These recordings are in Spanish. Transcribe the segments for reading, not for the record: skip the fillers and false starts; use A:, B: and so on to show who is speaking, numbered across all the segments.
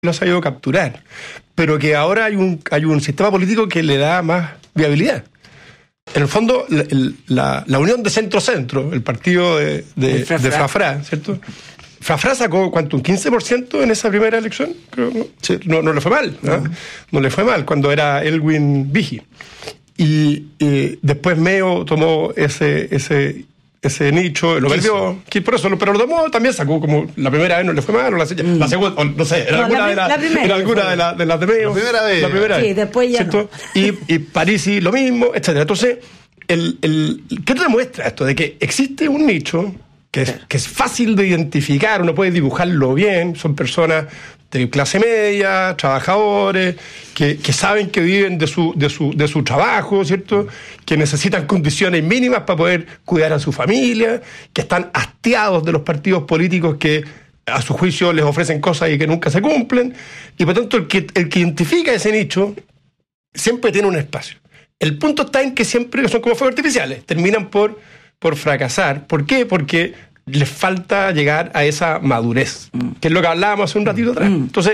A: los ha ido a capturar, pero que ahora hay un sistema político que le da más viabilidad. En el fondo, la unión de centro-centro, el partido de Fafra, ¿cierto? Fafra sacó, ¿cuánto? ¿Un 15% en esa primera elección? Creo, ¿no? Sí, no le fue mal, ¿no? No le fue mal cuando era Elwin Vigi. Y después Meo tomó ese nicho, lo perdió, por eso, pero lo tomó, también sacó como la primera vez no le fue mal, o la segunda, o no sé, era alguna de las de Meo. La primera vez.
B: Sí, después ya
A: ¿cierto? No. Y Parisi lo mismo, etcétera. Entonces, ¿qué demuestra esto? De que existe un nicho que es fácil de identificar, uno puede dibujarlo bien, son personas de clase media, trabajadores, que saben que viven de su trabajo, ¿cierto? Que necesitan condiciones mínimas para poder cuidar a su familia, que están hastiados de los partidos políticos que a su juicio les ofrecen cosas y que nunca se cumplen, y por tanto el que identifica ese nicho siempre tiene un espacio. El punto está en que siempre son como fuegos artificiales, terminan por fracasar. ¿Por qué? Porque les falta llegar a esa madurez, que es lo que hablábamos hace un ratito atrás. Entonces,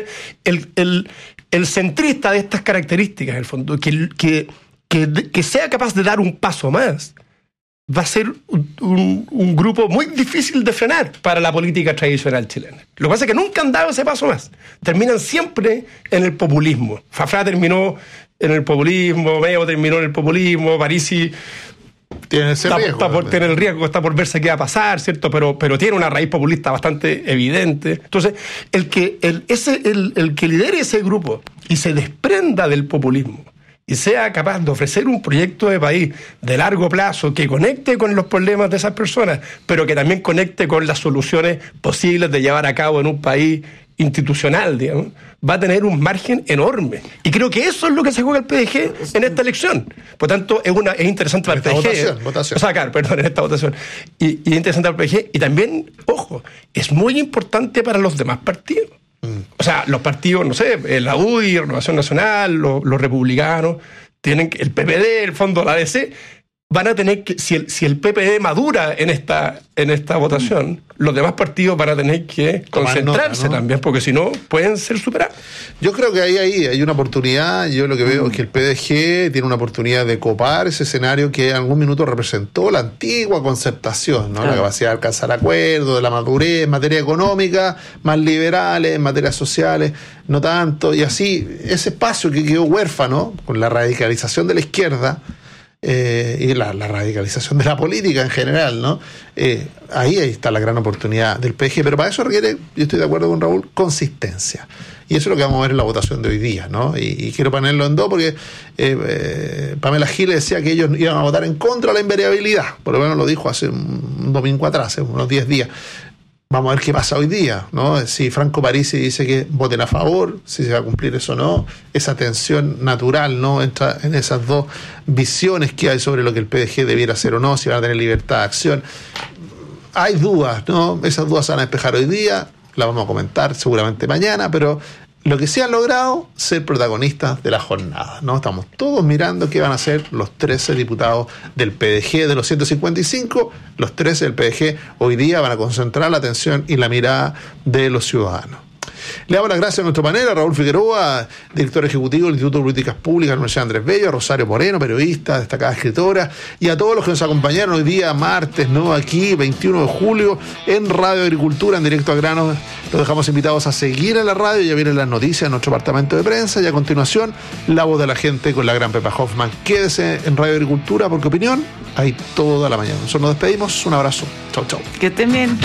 A: el centrista de estas características, en el fondo, que sea capaz de dar un paso más, va a ser un grupo muy difícil de frenar para la política tradicional chilena. Lo que pasa es que nunca han dado ese paso más. Terminan siempre en el populismo. Fafra terminó en el populismo, Meo terminó en el populismo, Parisi
C: tiene ese riesgo.
A: Tiene el riesgo, está por verse qué va a pasar, ¿cierto? Pero tiene una raíz populista bastante evidente. Entonces, el que lidere ese grupo y se desprenda del populismo y sea capaz de ofrecer un proyecto de país de largo plazo que conecte con los problemas de esas personas, pero que también conecte con las soluciones posibles de llevar a cabo en un país institucional, digamos, va a tener un margen enorme. Y creo que eso es lo que se juega el PDG en esta elección. Por tanto, es interesante para el PDG.
C: Votación.
A: O sea, claro, perdón, en esta votación. Y es interesante para el PDG. Y también, ojo, es muy importante para los demás partidos. O sea, los partidos, no sé, la UDI, Renovación Nacional, los republicanos, tienen el PPD, el fondo, la ADC, van a tener que, si el PPD madura en esta votación, los demás partidos van a tener que concentrarse nota, ¿no? También, porque si no, pueden ser superados.
C: Yo creo que ahí hay una oportunidad. Yo lo que veo es que el PDG tiene una oportunidad de copar ese escenario que en algún minuto representó la antigua concertación, ¿no? Claro. La capacidad de alcanzar acuerdos, de la madurez en materia económica, más liberales, en materias sociales, no tanto. Y así, ese espacio que quedó huérfano con la radicalización de la izquierda, y la radicalización de la política en general, ¿no? Ahí está la gran oportunidad del PDG, pero para eso requiere, yo estoy de acuerdo con Raúl, consistencia. Y eso es lo que vamos a ver en la votación de hoy día, ¿no? Y quiero ponerlo en dos porque Pamela Giles decía que ellos iban a votar en contra de la invariabilidad, por lo menos lo dijo hace un domingo atrás, hace unos 10 días. Vamos a ver qué pasa hoy día, ¿no? Si Franco Parisi dice que voten a favor, si se va a cumplir eso o no, esa tensión natural, ¿no? Entra en esas dos visiones que hay sobre lo que el PDG debiera hacer o no, si van a tener libertad de acción. Hay dudas, ¿no? Esas dudas se van a despejar hoy día, las vamos a comentar seguramente mañana, pero lo que sí han logrado, ser protagonistas de la jornada, ¿no? Estamos todos mirando qué van a hacer los 13 diputados del PDG de los 155. Los 13 del PDG hoy día van a concentrar la atención y la mirada de los ciudadanos. Le damos las gracias a nuestro panel, a Raúl Figueroa, director ejecutivo del Instituto de Políticas Públicas de la Universidad Andrés Bello, a Rosario Moreno, periodista, destacada escritora, y a todos los que nos acompañaron hoy día, martes, ¿no? Aquí, 21 de julio, en Radio Agricultura, en Directo a Grano. Los dejamos invitados a seguir en la radio, ya vienen las noticias en nuestro departamento de prensa, y a continuación, La Voz de la Gente con la gran Pepa Hoffman. Quédese en Radio Agricultura, porque opinión hay toda la mañana. Nosotros nos despedimos, un abrazo. Chau, chau.
B: Que estén bien.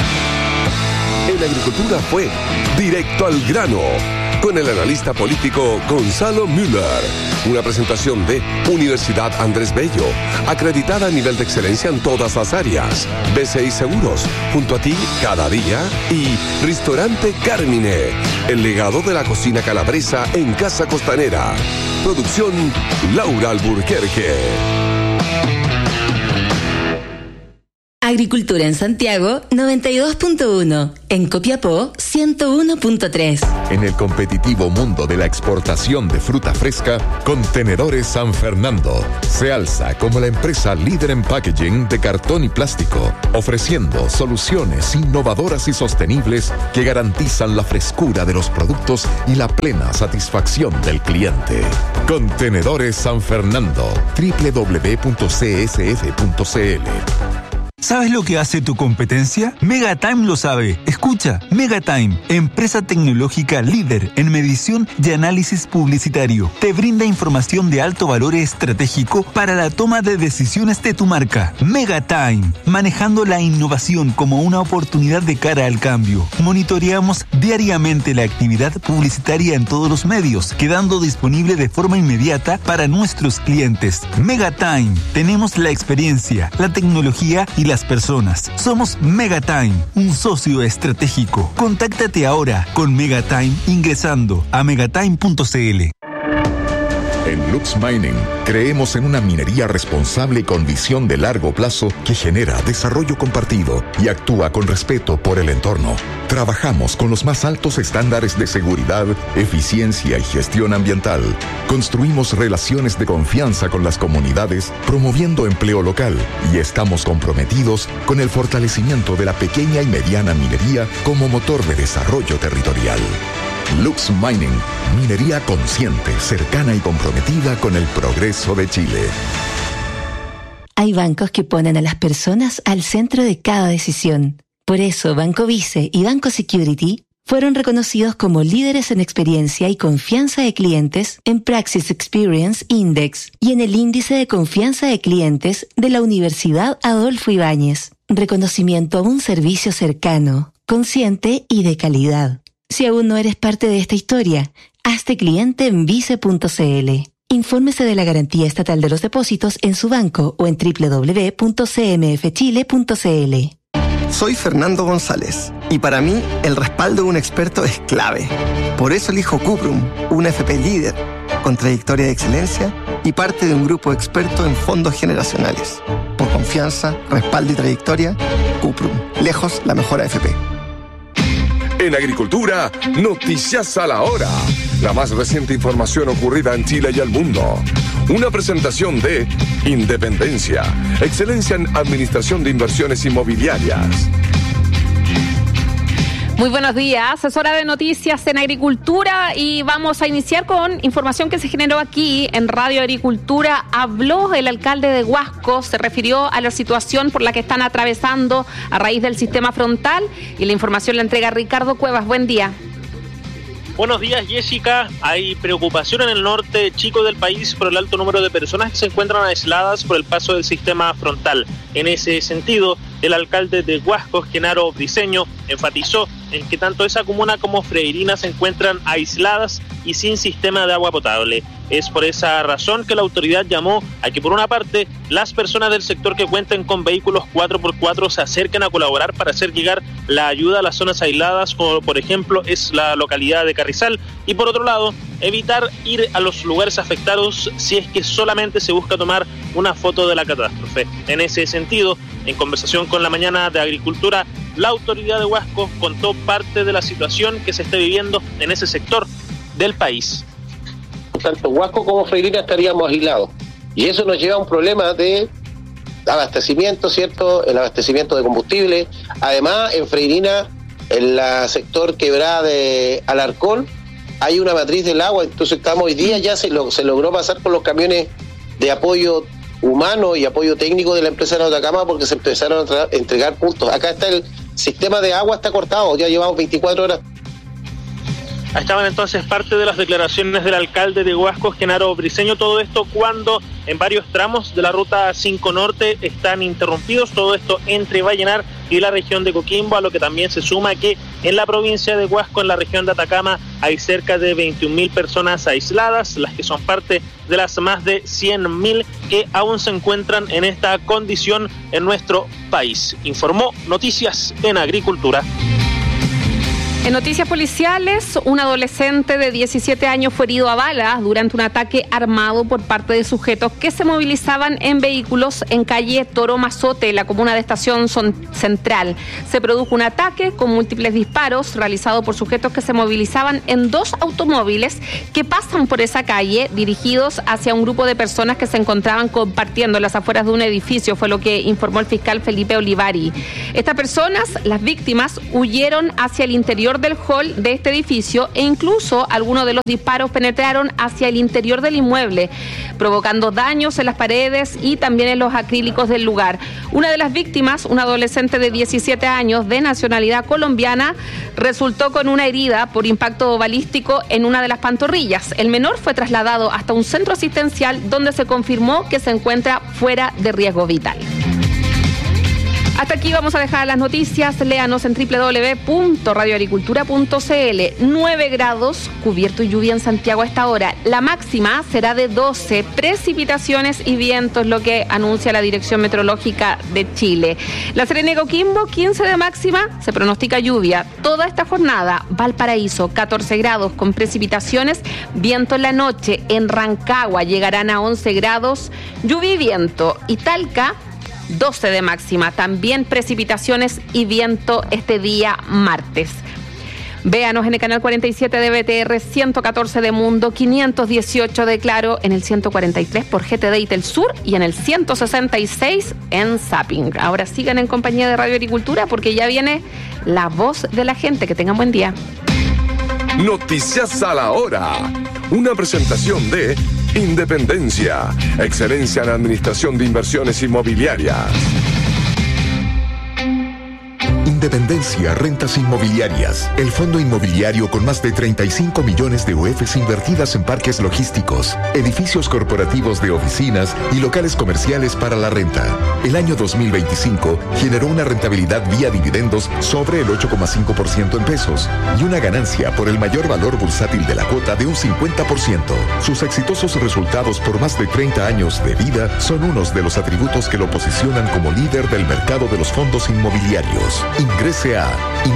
D: En la agricultura fue Directo al Grano, con el analista político Gonzalo Müller. Una presentación de Universidad Andrés Bello, acreditada a nivel de excelencia en todas las áreas. BCI Seguros, junto a ti cada día. Y Restaurante Carmine, el legado de la cocina calabresa en Casa Costanera. Producción Laura Alburquerque.
B: Agricultura en Santiago 92.1, en Copiapó 101.3.
E: En el competitivo mundo de la exportación de fruta fresca, Contenedores San Fernando se alza como la empresa líder en packaging de cartón y plástico, ofreciendo soluciones innovadoras y sostenibles que garantizan la frescura de los productos y la plena satisfacción del cliente. Contenedores San Fernando, www.csf.cl.
F: ¿Sabes lo que hace tu competencia? Megatime lo sabe. Escucha, Megatime, empresa tecnológica líder en medición y análisis publicitario. Te brinda información de alto valor estratégico para la toma de decisiones de tu marca. Megatime, manejando la innovación como una oportunidad de cara al cambio. Monitoreamos diariamente la actividad publicitaria en todos los medios, quedando disponible de forma inmediata para nuestros clientes. Megatime, tenemos la experiencia, la tecnología y las personas. Somos Megatime, un socio estratégico. Contáctate ahora con Megatime ingresando a megatime.cl.
E: En Lux Mining creemos en una minería responsable y con visión de largo plazo que genera desarrollo compartido y actúa con respeto por el entorno. Trabajamos con los más altos estándares de seguridad, eficiencia y gestión ambiental. Construimos relaciones de confianza con las comunidades, promoviendo empleo local, y estamos comprometidos con el fortalecimiento de la pequeña y mediana minería como motor de desarrollo territorial. Lux Mining, minería consciente, cercana y comprometida con el progreso de Chile.
B: Hay bancos que ponen a las personas al centro de cada decisión. Por eso, Banco Vice y Banco Security fueron reconocidos como líderes en experiencia y confianza de clientes en Praxis Experience Index y en el índice de confianza de clientes de la Universidad Adolfo Ibáñez. Reconocimiento a un servicio cercano, consciente y de calidad. Si aún no eres parte de esta historia, hazte cliente en vice.cl. Infórmese de la garantía estatal de los depósitos en su banco o en www.cmfchile.cl.
G: Soy Fernando González y para mí el respaldo de un experto es clave. Por eso elijo Cuprum, una FP líder, con trayectoria de excelencia y parte de un grupo experto en fondos generacionales. Por confianza, respaldo y trayectoria, Cuprum, lejos la mejor AFP.
D: En Agricultura, noticias a la hora. La más reciente información ocurrida en Chile y el mundo. Una presentación de Independencia, excelencia en administración de inversiones inmobiliarias.
H: Muy buenos días, es hora de noticias en Agricultura y vamos a iniciar con información que se generó aquí en Radio Agricultura. Habló el alcalde de Huasco, se refirió a la situación por la que están atravesando a raíz del sistema frontal y la información la entrega Ricardo Cuevas. Buen día.
I: Buenos días, Jessica. Hay preocupación en el norte chico del país por el alto número de personas que se encuentran aisladas por el paso del sistema frontal. En ese sentido, el alcalde de Huasco, Genaro Briceño, enfatizó en que tanto esa comuna como Freirina se encuentran aisladas y sin sistema de agua potable. Es por esa razón que la autoridad llamó a que, por una parte, las personas del sector que cuenten con vehículos 4x4 se acerquen a colaborar para hacer llegar la ayuda a las zonas aisladas, como por ejemplo es la localidad de Carrizal, y por otro lado, evitar ir a los lugares afectados si es que solamente se busca tomar una foto de la catástrofe. En ese sentido, en conversación con La Mañana de Agricultura, la autoridad de Huasco contó parte de la situación que se está viviendo en ese sector del país.
J: Tanto Huasco como Freirina estaríamos aislados y eso nos lleva a un problema de abastecimiento, ¿cierto? El abastecimiento de combustible. Además, en Freirina, en el sector quebrada de Alarcón, hay una matriz del agua, entonces hoy día ya se logró pasar con los camiones de apoyo humano y apoyo técnico de la empresa de Atacama porque se empezaron a entregar puntos. Acá está el sistema de agua, está cortado, ya llevamos 24 horas.
I: Estaban entonces parte de las declaraciones del alcalde de Huasco, Genaro Briceño. Todo esto cuando en varios tramos de la ruta 5 Norte están interrumpidos. Todo esto entre Vallenar y la región de Coquimbo, a lo que también se suma que en la provincia de Huasco, en la región de Atacama, hay cerca de 21.000 personas aisladas, las que son parte de las más de 100.000 que aún se encuentran en esta condición en nuestro país. Informó Noticias en Agricultura.
H: En noticias policiales, un adolescente de 17 años fue herido a balas durante un ataque armado por parte de sujetos que se movilizaban en vehículos en calle Toro Mazote, la comuna de Estación Central. Se produjo un ataque con múltiples disparos realizado por sujetos que se movilizaban en 2 automóviles que pasan por esa calle dirigidos hacia un grupo de personas que se encontraban compartiendo en las afueras de un edificio, fue lo que informó el fiscal Felipe Olivari. Estas personas, las víctimas, huyeron hacia el interior del hall de este edificio e incluso algunos de los disparos penetraron hacia el interior del inmueble, provocando daños en las paredes y también en los acrílicos del lugar. Una de las víctimas, un adolescente de 17 años de nacionalidad colombiana, resultó con una herida por impacto balístico en una de las pantorrillas. El menor fue trasladado hasta un centro asistencial donde se confirmó que se encuentra fuera de riesgo vital. Hasta aquí vamos a dejar las noticias. Léanos en www.radioagricultura.cl. 9 grados, cubierto y lluvia en Santiago a esta hora. La máxima será de 12. Precipitaciones y vientos, lo que anuncia la Dirección Meteorológica de Chile. La Serena y Coquimbo, 15 de máxima, se pronostica lluvia toda esta jornada. Valparaíso, 14 grados con precipitaciones, viento en la noche. En Rancagua llegarán a 11 grados, lluvia y viento. Y Talca, 12 de máxima, también precipitaciones y viento este día martes. Véanos en el canal 47 de BTR, 114 de Mundo, 518 de Claro, en el 143 por GTD y Telsur y en el 166 en Zapping. Ahora sigan en compañía de Radio Agricultura porque ya viene la voz de la gente. Que tengan buen día.
D: Noticias a la hora. Una presentación de Independencia, excelencia en administración de inversiones inmobiliarias.
E: Independencia Rentas Inmobiliarias, el fondo inmobiliario con más de 35 millones de UFs invertidas en parques logísticos, edificios corporativos de oficinas y locales comerciales para la renta. El año 2025 generó una rentabilidad vía dividendos sobre el 8,5% en pesos y una ganancia por el mayor valor bursátil de la cuota de un 50%. Sus exitosos resultados por más de 30 años de vida son unos de los atributos que lo posicionan como líder del mercado de los fondos inmobiliarios. Ingrese a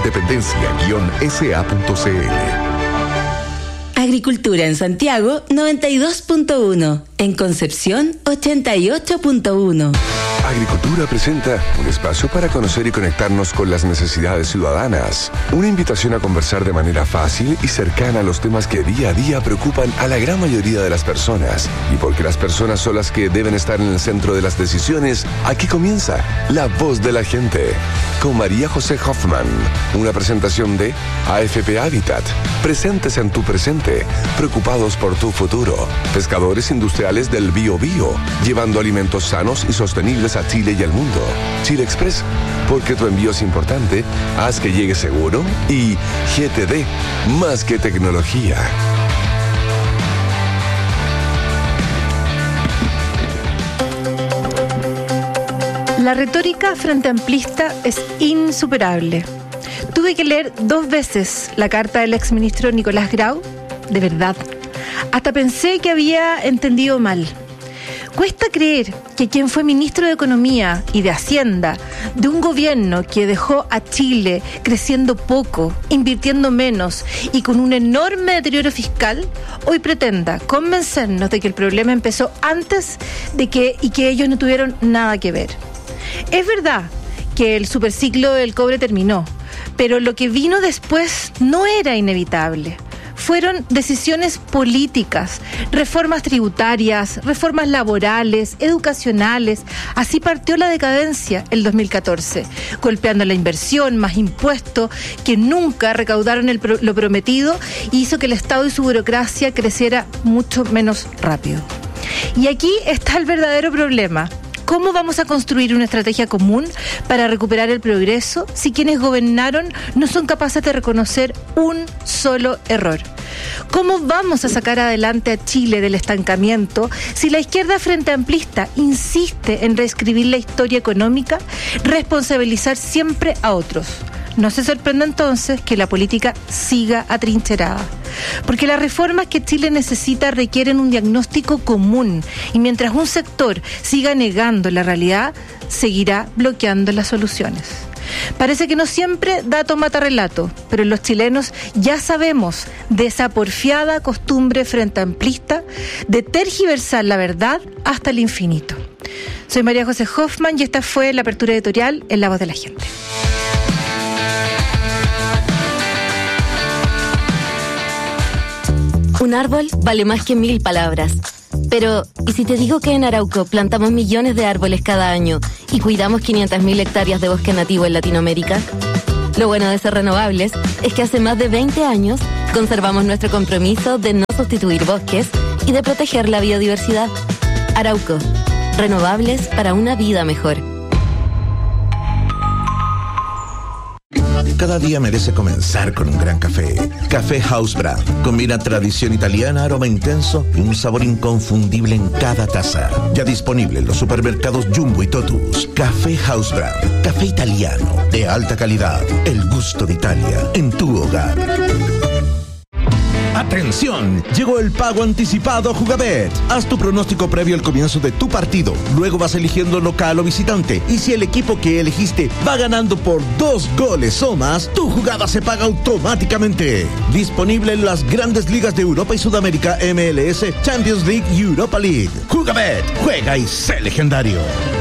E: independencia-sa.cl.
B: Agricultura en Santiago 92.1, en Concepción 88.1.
D: Agricultura presenta un espacio para conocer y conectarnos con las necesidades ciudadanas. Una invitación a conversar de manera fácil y cercana a los temas que día a día preocupan a la gran mayoría de las personas. Y porque las personas son las que deben estar en el centro de las decisiones, aquí comienza La Voz de la Gente, con María José Hoffman. Una presentación de AFP Habitat. Presentes en tu presente, preocupados por tu futuro. Pescadores industriales del Biobío, llevando alimentos sanos y sostenibles a Chile y al mundo. Chile Express, porque tu envío es importante, haz que llegue seguro. Y GTD, más que tecnología.
K: La retórica frente amplista es insuperable. Tuve que leer 2 veces la carta del exministro Nicolás Grau, de verdad. Hasta pensé que había entendido mal. Cuesta creer que quien fue ministro de Economía y de Hacienda de un gobierno que dejó a Chile creciendo poco, invirtiendo menos y con un enorme deterioro fiscal, hoy pretenda convencernos de que el problema empezó antes y que ellos no tuvieron nada que ver. Es verdad que el superciclo del cobre terminó, pero lo que vino después no era inevitable. Fueron decisiones políticas, reformas tributarias, reformas laborales, educacionales. Así partió la decadencia el 2014, golpeando la inversión, más impuestos que nunca recaudaron lo prometido, y hizo que el Estado y su burocracia creciera mucho menos rápido. Y aquí está el verdadero problema. ¿Cómo vamos a construir una estrategia común para recuperar el progreso si quienes gobernaron no son capaces de reconocer un solo error? ¿Cómo vamos a sacar adelante a Chile del estancamiento si la izquierda frente amplista insiste en reescribir la historia económica, responsabilizar siempre a otros? No se sorprenda entonces que la política siga atrincherada, porque las reformas que Chile necesita requieren un diagnóstico común, y mientras un sector siga negando la realidad, seguirá bloqueando las soluciones. Parece que no siempre dato mata relato, pero los chilenos ya sabemos de esa porfiada costumbre frente amplista de tergiversar la verdad hasta el infinito. Soy María José Hoffman y esta fue la apertura editorial en La Voz de la Gente.
L: Un árbol vale más que 1000 palabras. Pero, ¿y si te digo que en Arauco plantamos millones de árboles cada año y cuidamos 500.000 hectáreas de bosque nativo en Latinoamérica? Lo bueno de ser renovables es que hace más de 20 años conservamos nuestro compromiso de no sustituir bosques y de proteger la biodiversidad. Arauco, renovables para una vida mejor.
M: Cada día merece comenzar con un gran café. Café House Brand. Combina tradición italiana, aroma intenso y un sabor inconfundible en cada taza. Ya disponible en los supermercados Jumbo y Totus. Café House Brand. Café italiano de alta calidad. El gusto de Italia en tu hogar. ¡Atención! Llegó el pago anticipado a Jugabet. Haz tu pronóstico previo al comienzo de tu partido. Luego vas eligiendo local o visitante. Y si el equipo que elegiste va ganando por 2 goles o más, tu jugada se paga automáticamente. Disponible en las grandes ligas de Europa y Sudamérica, MLS, Champions League y Europa League. Jugabet. Juega y sé legendario.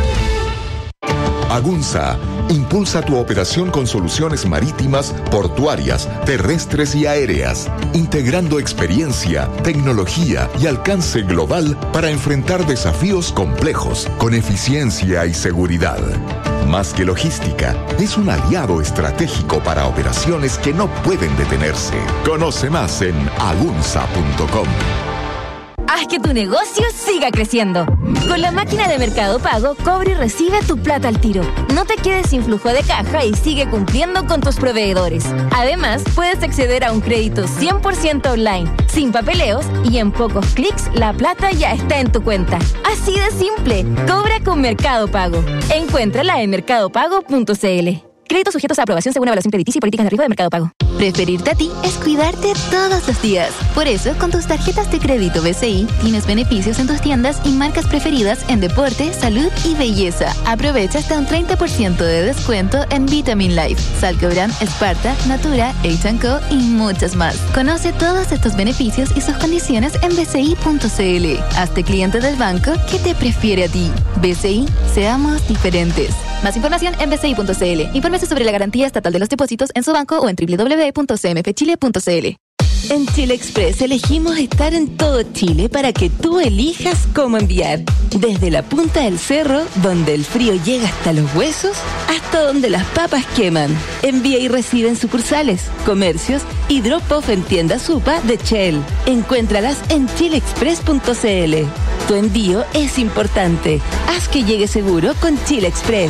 E: Agunza impulsa tu operación con soluciones marítimas, portuarias, terrestres y aéreas, integrando experiencia, tecnología y alcance global para enfrentar desafíos complejos con eficiencia y seguridad. Más que logística, es un aliado estratégico para operaciones que no pueden detenerse. Conoce más en agunza.com.
N: Haz que tu negocio siga creciendo. Con la máquina de Mercado Pago, cobra y recibe tu plata al tiro. No te quedes sin flujo de caja y sigue cumpliendo con tus proveedores. Además, puedes acceder a un crédito 100% online, sin papeleos y en pocos clics la plata ya está en tu cuenta. Así de simple. Cobra con Mercado Pago. Encuéntrala en mercadopago.cl. Créditos sujetos a aprobación según evaluación crediticia y políticas de riesgo de Mercado Pago.
B: Preferirte a ti es cuidarte todos los días. Por eso, con tus tarjetas de crédito BCI, tienes beneficios en tus tiendas y marcas preferidas en deporte, salud y belleza. Aprovecha hasta un 30% de descuento en Vitamin Life, Salcobran, Sparta, Natura, H&Co y muchas más. Conoce todos estos beneficios y sus condiciones en bci.cl. Hazte cliente del banco que te prefiere a ti. BCI, seamos diferentes. Más información en bci.cl. Infórmese sobre la garantía estatal de los depósitos en su banco o en www.cmfchile.cl. En Chile Express elegimos estar en todo Chile para que tú elijas cómo enviar. Desde la punta del cerro, donde el frío llega hasta los huesos, hasta donde las papas queman. Envía y recibe en sucursales, comercios y drop-off en tiendas Supa de Shell. Encuéntralas en chileexpress.cl. Tu envío es importante. Haz que llegue seguro con Chile Express.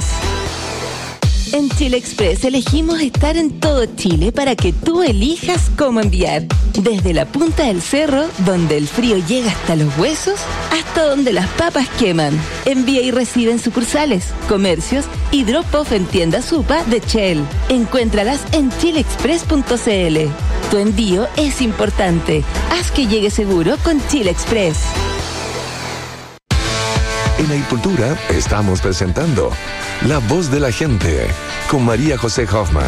B: En Chile Express elegimos estar en todo Chile para que tú elijas cómo enviar. Desde la punta del cerro, donde el frío llega hasta los huesos, hasta donde las papas queman. Envía y recibe en sucursales, comercios y drop-off en tiendas Supa de Shell. Encuéntralas en chileexpress.cl. Tu envío es importante. Haz que llegue seguro con Chile Express.
D: En Agricultura estamos presentando La Voz de la Gente con María José Hoffman.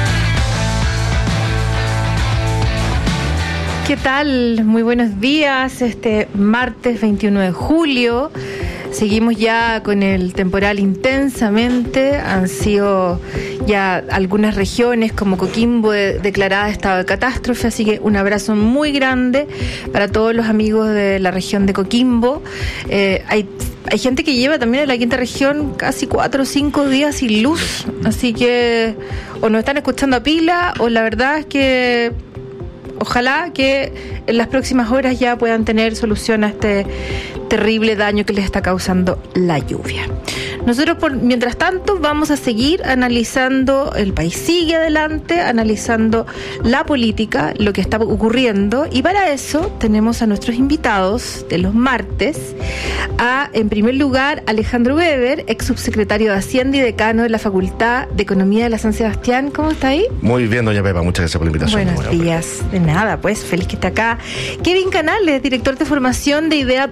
K: ¿Qué tal? Muy buenos días. Este martes 21 de julio. Seguimos ya con el temporal intensamente. Han sido ya algunas regiones como Coquimbo declarada estado de catástrofe, así que un abrazo muy grande para todos los amigos de la región de Coquimbo. Hay gente que lleva también en la quinta región casi 4 o 5 días sin luz, así que o nos están escuchando a pila o la verdad es que ojalá que en las próximas horas ya puedan tener solución a este terrible daño que les está causando la lluvia. Nosotros, mientras tanto, vamos a seguir analizando, el país sigue adelante, analizando la política, lo que está ocurriendo, y para eso tenemos a nuestros invitados de los martes, en primer lugar, Alejandro Weber, ex subsecretario de Hacienda y decano de la Facultad de Economía de la San Sebastián. ¿Cómo está ahí?
O: Muy bien, doña Pepa, muchas gracias por la invitación.
K: Buenos días. De nada, pues, feliz que esté acá. Kevin Canales, director de formación de Idea País,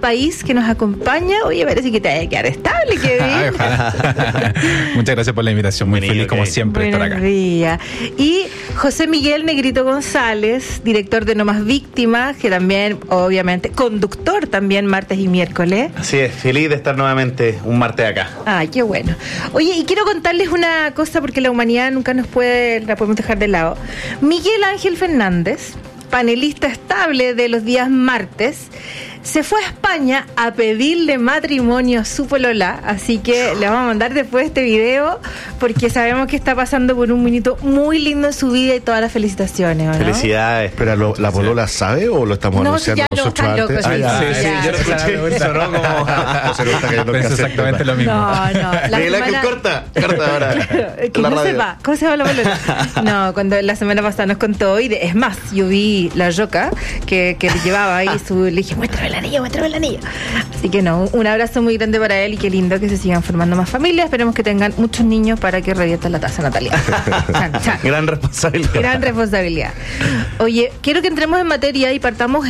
K: que nos acompaña. Oye, parece que te va a quedar estable, Kevin.
P: Muchas gracias por la invitación, muy feliz como siempre estar acá.
K: Buenos días. Y José Miguel Negrito González, director de No Más Víctimas, que también, obviamente, conductor también martes y miércoles.
Q: Así es, feliz de estar nuevamente un martes acá.
K: Ay, qué bueno. Oye, y quiero contarles una cosa porque la humanidad nunca la podemos dejar de lado. Miguel Ángel Fernández, panelista estable de los días martes, se fue a España a pedirle matrimonio a su polola, así que le vamos a mandar después este video porque sabemos que está pasando por un minuto muy lindo en su vida y todas las felicitaciones, ¿o no?
Q: Felicidades.
O: Pero ¿la polola sabe o lo estamos anunciando nosotros antes?
Q: Sí, yo lo escuché, sonó como...
P: Es exactamente lo mismo.
K: No,
Q: Miguel Ángel, corta ahora.
K: Claro, que no sepa, ¿cómo se llama la polola? No, cuando la semana pasada nos contó, y es más, yo vi la yoca que le llevaba ahí, le dije, muéstrame el anillo. Así que no, un abrazo muy grande para él y qué lindo que se sigan formando más familias. Esperemos que tengan muchos niños para que reviertan la tasa natalidad.
Q: Gran responsabilidad.
K: Oye, quiero que entremos en materia y partamos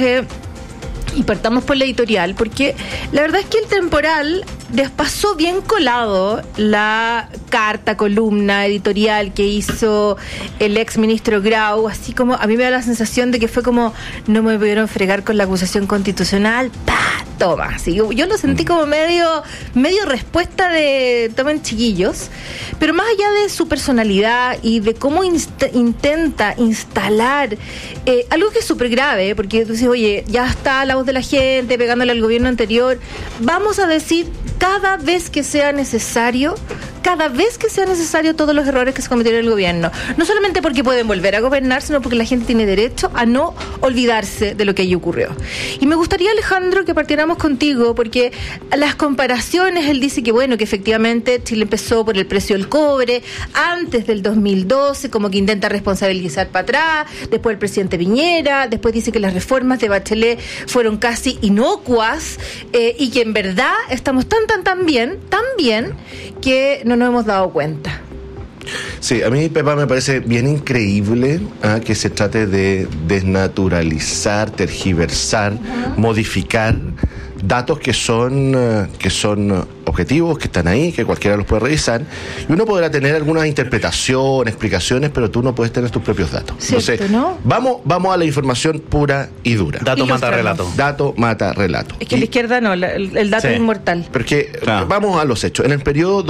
K: por la editorial, porque la verdad es que el Temporal despasó bien colado la columna editorial que hizo el ex ministro Grau, así como a mí me da la sensación de que fue como no me pudieron fregar con la acusación constitucional, toma, así, yo lo sentí como medio respuesta de tomen chiquillos, pero más allá de su personalidad y de cómo intenta instalar algo que es súper grave, porque tú dices, oye, ya está la voz de la gente pegándole al gobierno anterior, vamos a decir cada vez que sea necesario todos los errores que se cometieron en el gobierno. No solamente porque pueden volver a gobernar, sino porque la gente tiene derecho a no olvidarse de lo que allí ocurrió. Y me gustaría, Alejandro, que partiéramos contigo, porque las comparaciones, él dice que bueno, que efectivamente Chile empezó por el precio del cobre antes del 2012, como que intenta responsabilizar para atrás, después el presidente Piñera, después dice que las reformas de Bachelet fueron casi inocuas, y que en verdad estamos tan bien que no nos hemos dado cuenta.
O: Sí, a mí, Pepa, me parece bien increíble que se trate de desnaturalizar, tergiversar, modificar datos que son objetivos, que están ahí, que cualquiera los puede revisar, y uno podrá tener algunas interpretaciones, explicaciones, pero tú no puedes tener tus propios datos.
K: ¿Cierto,
O: entonces,
K: no?
O: Vamos a la información pura y dura.
Q: Dato mata relato.
O: Dato mata relato.
K: Es que la izquierda no, el dato es inmortal.
O: Porque vamos a los hechos. En el periodo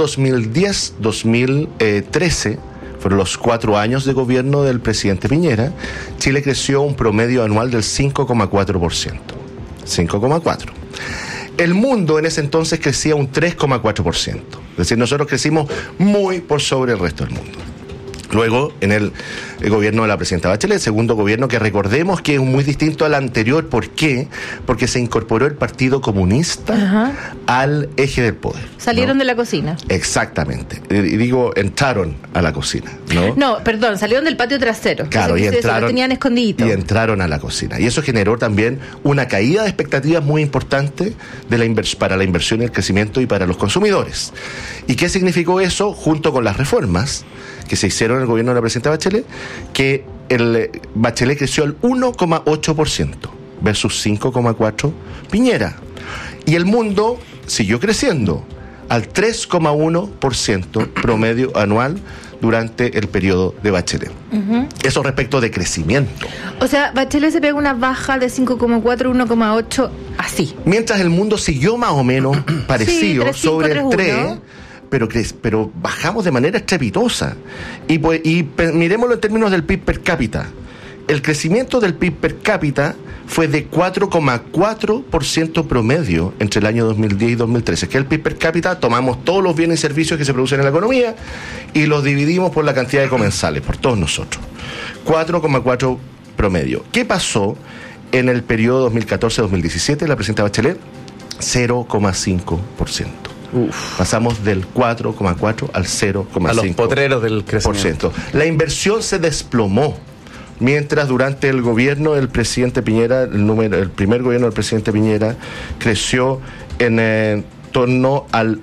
O: 2010-2013, fueron los 4 años de gobierno del presidente Piñera, Chile creció un promedio anual del 5,4%. 5,4%. El mundo en ese entonces crecía un 3,4%. Es decir, nosotros crecimos muy por sobre el resto del mundo. Luego, en el gobierno de la presidenta Bachelet, el segundo gobierno que recordemos que es muy distinto al anterior. ¿Por qué? Porque se incorporó el Partido Comunista al eje del poder.
K: Salieron de la cocina.
O: Exactamente. Y digo, entraron a la cocina, ¿no?
K: No, perdón, salieron del patio trasero.
O: Claro, y entraron.
K: Lo tenían escondidito.
O: Y entraron a la cocina. Y eso generó también una caída de expectativas muy importante para la inversión y el crecimiento y para los consumidores. ¿Y qué significó eso? Junto con las reformas que se hicieron en el gobierno de la presidenta Bachelet, que el Bachelet creció al 1,8% versus 5,4% Piñera. Y el mundo siguió creciendo al 3,1% promedio anual durante el periodo de Bachelet. Eso respecto de crecimiento.
K: O sea, Bachelet se pega una baja de 5,4, 1,8, así.
O: Mientras el mundo siguió más o menos parecido,
K: 3, 5,
O: sobre
K: 3,
O: el 3, pero bajamos de manera estrepitosa. Y miremoslo en términos del PIB per cápita. El crecimiento del PIB per cápita fue de 4,4% promedio entre el año 2010 y 2013. Que el PIB per cápita, tomamos todos los bienes y servicios que se producen en la economía y los dividimos por la cantidad de comensales, por todos nosotros. 4,4 promedio. ¿Qué pasó en el periodo 2014-2017? La presidenta Bachelet, 0,5%. Pasamos del 4,4 al 0,5%.
Q: A los potreros del crecimiento.
O: La inversión se desplomó. Mientras durante el gobierno del presidente Piñera, el primer gobierno del presidente Piñera, creció en torno al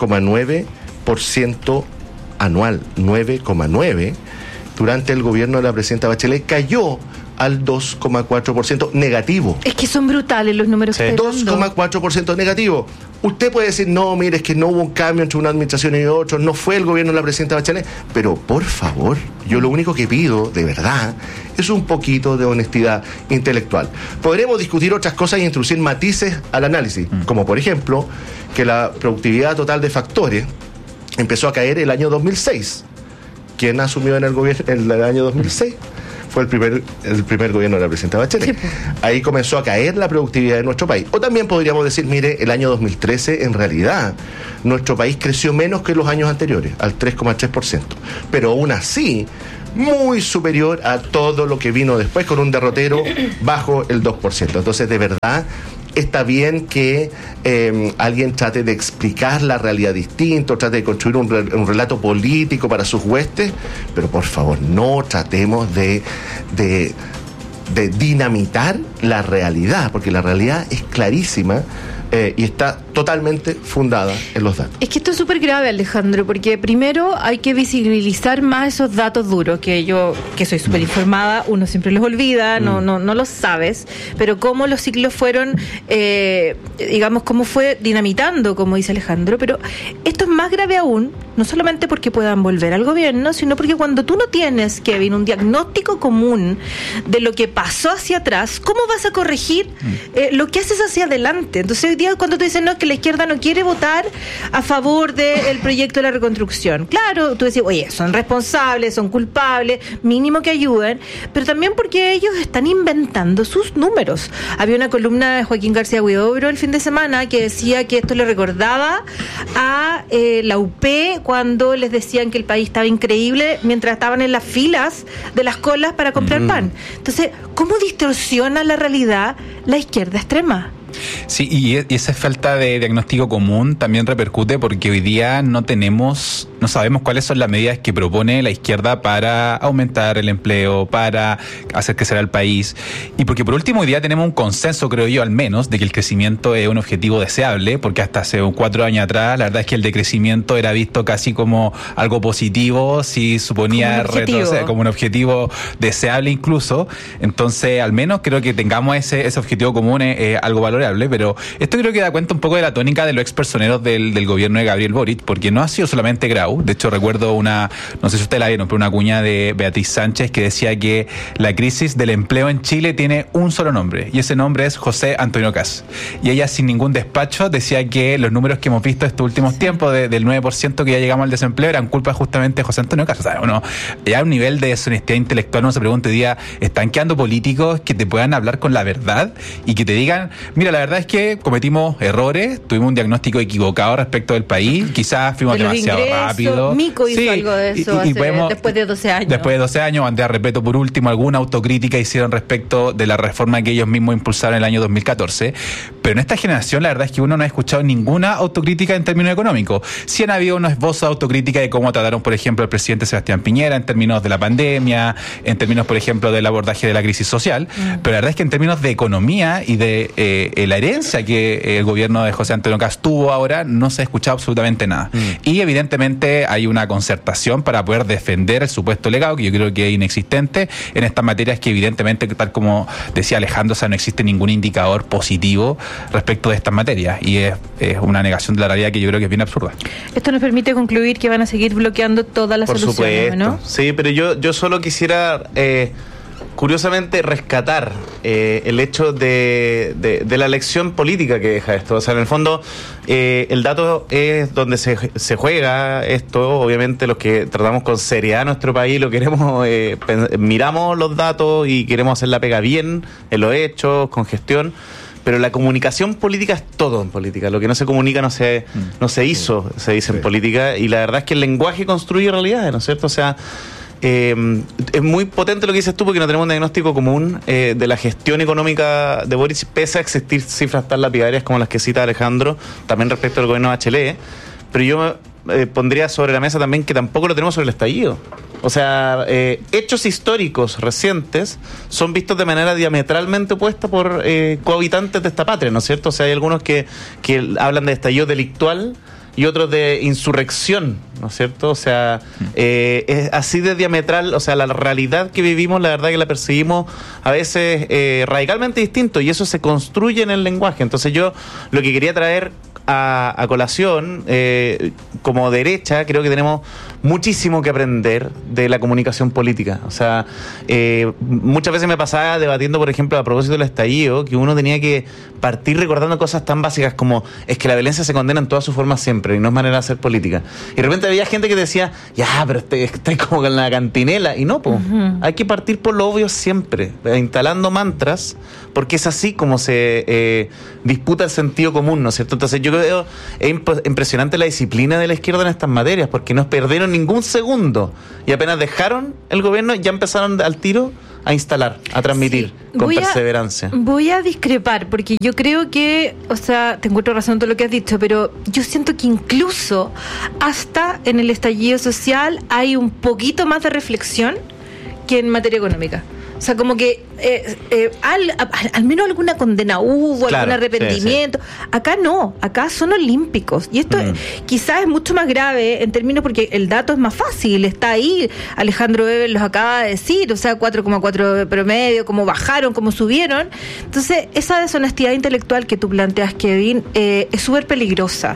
O: 9,9% anual. 9,9%. Durante el gobierno de la presidenta Bachelet cayó al 2,4% negativo.
K: Es que son brutales los números que estoy dando.
O: 2,4% negativo. Usted puede decir, no, mire, es que no hubo un cambio entre una administración y otra, no fue el gobierno de la presidenta Bachelet, pero por favor, yo lo único que pido, de verdad, es un poquito de honestidad intelectual. Podremos discutir otras cosas y introducir matices al análisis, como por ejemplo, que la productividad total de factores empezó a caer el año 2006. ¿Quién asumió en el gobierno en el año 2006? Fue el primer gobierno de la presidenta Bachelet. Sí. Ahí comenzó a caer la productividad de nuestro país. O también podríamos decir, mire, el año 2013, en realidad, nuestro país creció menos que los años anteriores, al 3,3%. Pero aún así, muy superior a todo lo que vino después, con un derrotero bajo el 2%. Entonces, de verdad, está bien que alguien trate de explicar la realidad distinto, trate de construir un relato político para sus huestes, pero por favor no tratemos de dinamitar la realidad, porque la realidad es clarísima y está totalmente fundada en los datos.
K: Es que esto es súper grave, Alejandro, porque primero hay que visibilizar más esos datos duros, que yo, que soy súper informada, uno siempre los olvida, no los sabes, pero cómo los ciclos fueron, digamos, cómo fue dinamitando, como dice Alejandro, pero esto es más grave aún, no solamente porque puedan volver al gobierno, sino porque cuando tú no tienes, Kevin, un diagnóstico común de lo que pasó hacia atrás, ¿cómo vas a corregir lo que haces hacia adelante? Entonces hoy día cuando tú dices, no, que la izquierda no quiere votar a favor del proyecto de la reconstrucción, claro, tú decís, oye, son responsables, son culpables, mínimo que ayuden, pero también porque ellos están inventando sus números. Había una columna de Joaquín García Huidobro el fin de semana que decía que esto le recordaba a la UP cuando les decían que el país estaba increíble mientras estaban en las filas de las colas para comprar pan. Entonces, ¿cómo distorsiona la realidad la izquierda extrema?
P: Sí, y esa falta de diagnóstico común también repercute porque hoy día no sabemos cuáles son las medidas que propone la izquierda para aumentar el empleo, para hacer crecer al país, y porque por último hoy día tenemos un consenso, creo yo al menos, de que el crecimiento es un objetivo deseable, porque hasta hace 4 años atrás la verdad es que el decrecimiento era visto casi como algo positivo, si suponía retroceder, como un objetivo deseable incluso. Entonces al menos creo que tengamos ese objetivo común, algo valorable. Pero esto creo que da cuenta un poco de la tónica de los expersoneros del gobierno de Gabriel Boric, porque no ha sido solamente Grau. De hecho recuerdo no sé si ustedes la vieron, pero una cuña de Beatriz Sánchez que decía que la crisis del empleo en Chile tiene un solo nombre, y ese nombre es José Antonio Kast. Y ella sin ningún despacho decía que los números que hemos visto estos últimos tiempos del 9% que ya llegamos al desempleo eran culpa justamente de José Antonio Kast. O sea, ya a un nivel de deshonestidad intelectual uno se pregunta hoy día, ¿están quedando políticos que te puedan hablar con la verdad y que te digan, mira, la verdad es que cometimos errores, tuvimos un diagnóstico equivocado respecto del país, quizás fuimos demasiado rápido.
K: Mico hizo algo de eso después de 12 años.
P: Después de 12 años, Andrea Repeto por último, alguna autocrítica hicieron respecto de la reforma que ellos mismos impulsaron en el año 2014. Pero en esta generación la verdad es que uno no ha escuchado ninguna autocrítica en términos económicos. Sí han habido unos esbozos de autocrítica de cómo trataron, por ejemplo, al presidente Sebastián Piñera en términos de la pandemia, en términos, por ejemplo, del abordaje de la crisis social. Pero la verdad es que en términos de economía y de la herencia que el gobierno de José Antonio Kast tuvo ahora, no se ha escuchado absolutamente nada. Y evidentemente hay una concertación para poder defender el supuesto legado, que yo creo que es inexistente en estas materias, que evidentemente, tal como decía Alejandro, o sea, no existe ningún indicador positivo respecto de estas materias, y es una negación de la realidad que yo creo que es bien absurda.
K: Esto nos permite concluir que van a seguir bloqueando todas las soluciones, ¿no?
Q: Sí, pero yo solo quisiera curiosamente rescatar el hecho de la lección política que deja esto. O sea, en el fondo el dato es donde se juega esto. Obviamente los que tratamos con seriedad nuestro país lo queremos, miramos los datos y queremos hacer la pega bien en los hechos, con gestión. Pero la comunicación política es todo en política. Lo que no se comunica no se hizo, se dice en política. Y la verdad es que el lenguaje construye realidades, ¿no es cierto? O sea, es muy potente lo que dices tú, porque no tenemos un diagnóstico común de la gestión económica de Boric, pese a existir cifras tan lapidarias como las que cita Alejandro, también respecto al gobierno de Bachelet. Pero yo pondría sobre la mesa también que tampoco lo tenemos sobre el estallido. O sea, hechos históricos recientes son vistos de manera diametralmente opuesta por cohabitantes de esta patria, ¿no es cierto? O sea, hay algunos que hablan de estallido delictual y otros de insurrección ¿no es cierto? O sea, es así de diametral, o sea, la realidad que vivimos, la verdad que la percibimos a veces radicalmente distinto, y eso se construye en el lenguaje. Entonces yo lo que quería traer a colación, como derecha, creo que tenemos muchísimo que aprender de la comunicación política. O sea, muchas veces me pasaba debatiendo, por ejemplo, a propósito del estallido, que uno tenía que partir recordando cosas tan básicas como es que la violencia se condena en todas sus formas siempre y no es manera de hacer política. Y de repente había gente que decía, ya, pero está como con la cantinela. Y no, pues, hay que partir por lo obvio siempre, instalando mantras, porque es así como se disputa el sentido común, ¿no es cierto? Entonces yo creo es impresionante la disciplina de la izquierda en estas materias, porque no perdieron ningún segundo y apenas dejaron el gobierno ya empezaron al tiro a instalar, a transmitir con perseverancia.
K: Voy a discrepar, porque yo creo que, o sea, te encuentro razón en todo lo que has dicho, pero yo siento que incluso hasta en el estallido social hay un poquito más de reflexión que en materia económica. O sea, como que al menos alguna condena hubo,
Q: claro,
K: algún arrepentimiento. Sí, sí. Acá no, acá son olímpicos. Y esto quizás es mucho más grave en términos porque el dato es más fácil, está ahí. Alejandro Weber los acaba de decir, o sea, 4,4 de promedio, cómo bajaron, cómo subieron. Entonces, esa deshonestidad intelectual que tú planteas, Kevin, es súper peligrosa,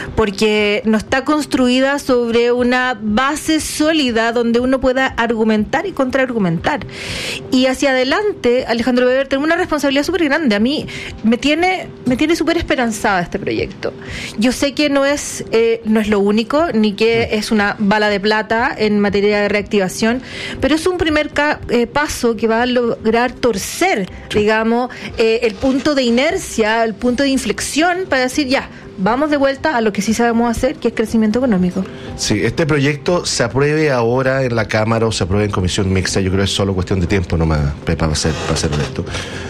K: porque no está construida sobre una base sólida donde uno pueda argumentar y contraargumentar. Y hacia adelante, Alejandro Weber tiene una responsabilidad súper grande. A mí me tiene súper esperanzada este proyecto. Yo sé que no es lo único, ni que es una bala de plata en materia de reactivación, pero es un primer paso que va a lograr torcer, digamos, el punto de inercia, el punto de inflexión para decir, ya, vamos de vuelta a lo que sí sabemos hacer, que es crecimiento económico.
O: Sí, este proyecto se apruebe ahora en la Cámara o se apruebe en comisión mixta, yo creo que es solo cuestión de tiempo nomás, para ser honesto.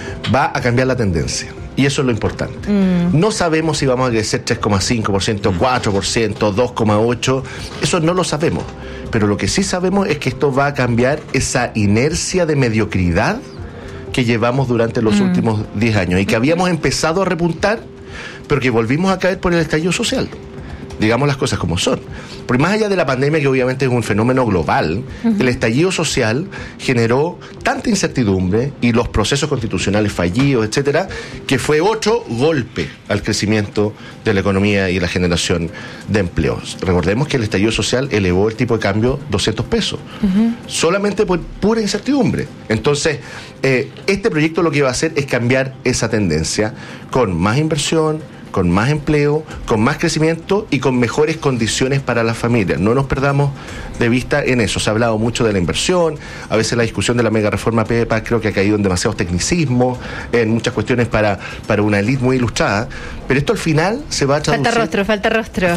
O: Va a cambiar la tendencia. Y eso es lo importante. No sabemos si vamos a crecer 3,5%, 4%, 2,8%. Eso no lo sabemos. Pero lo que sí sabemos es que esto va a cambiar esa inercia de mediocridad que llevamos durante los últimos 10 años y que habíamos empezado a repuntar, pero que volvimos a caer por el estallido social. Digamos las cosas como son. Porque más allá de la pandemia, que obviamente es un fenómeno global, el estallido social generó tanta incertidumbre y los procesos constitucionales fallidos, etcétera, que fue otro golpe al crecimiento de la economía y la generación de empleos. Recordemos que el estallido social elevó el tipo de cambio 200 pesos, solamente por pura incertidumbre. Entonces, este proyecto lo que va a hacer es cambiar esa tendencia con más inversión, con más empleo, con más crecimiento y con mejores condiciones para las familias. No nos perdamos de vista en eso. Se ha hablado mucho de la inversión, a veces la discusión de la mega reforma PEPA creo que ha caído en demasiados tecnicismos, en muchas cuestiones para una élite muy ilustrada, pero esto al final se va a traducir...
K: Falta rostro.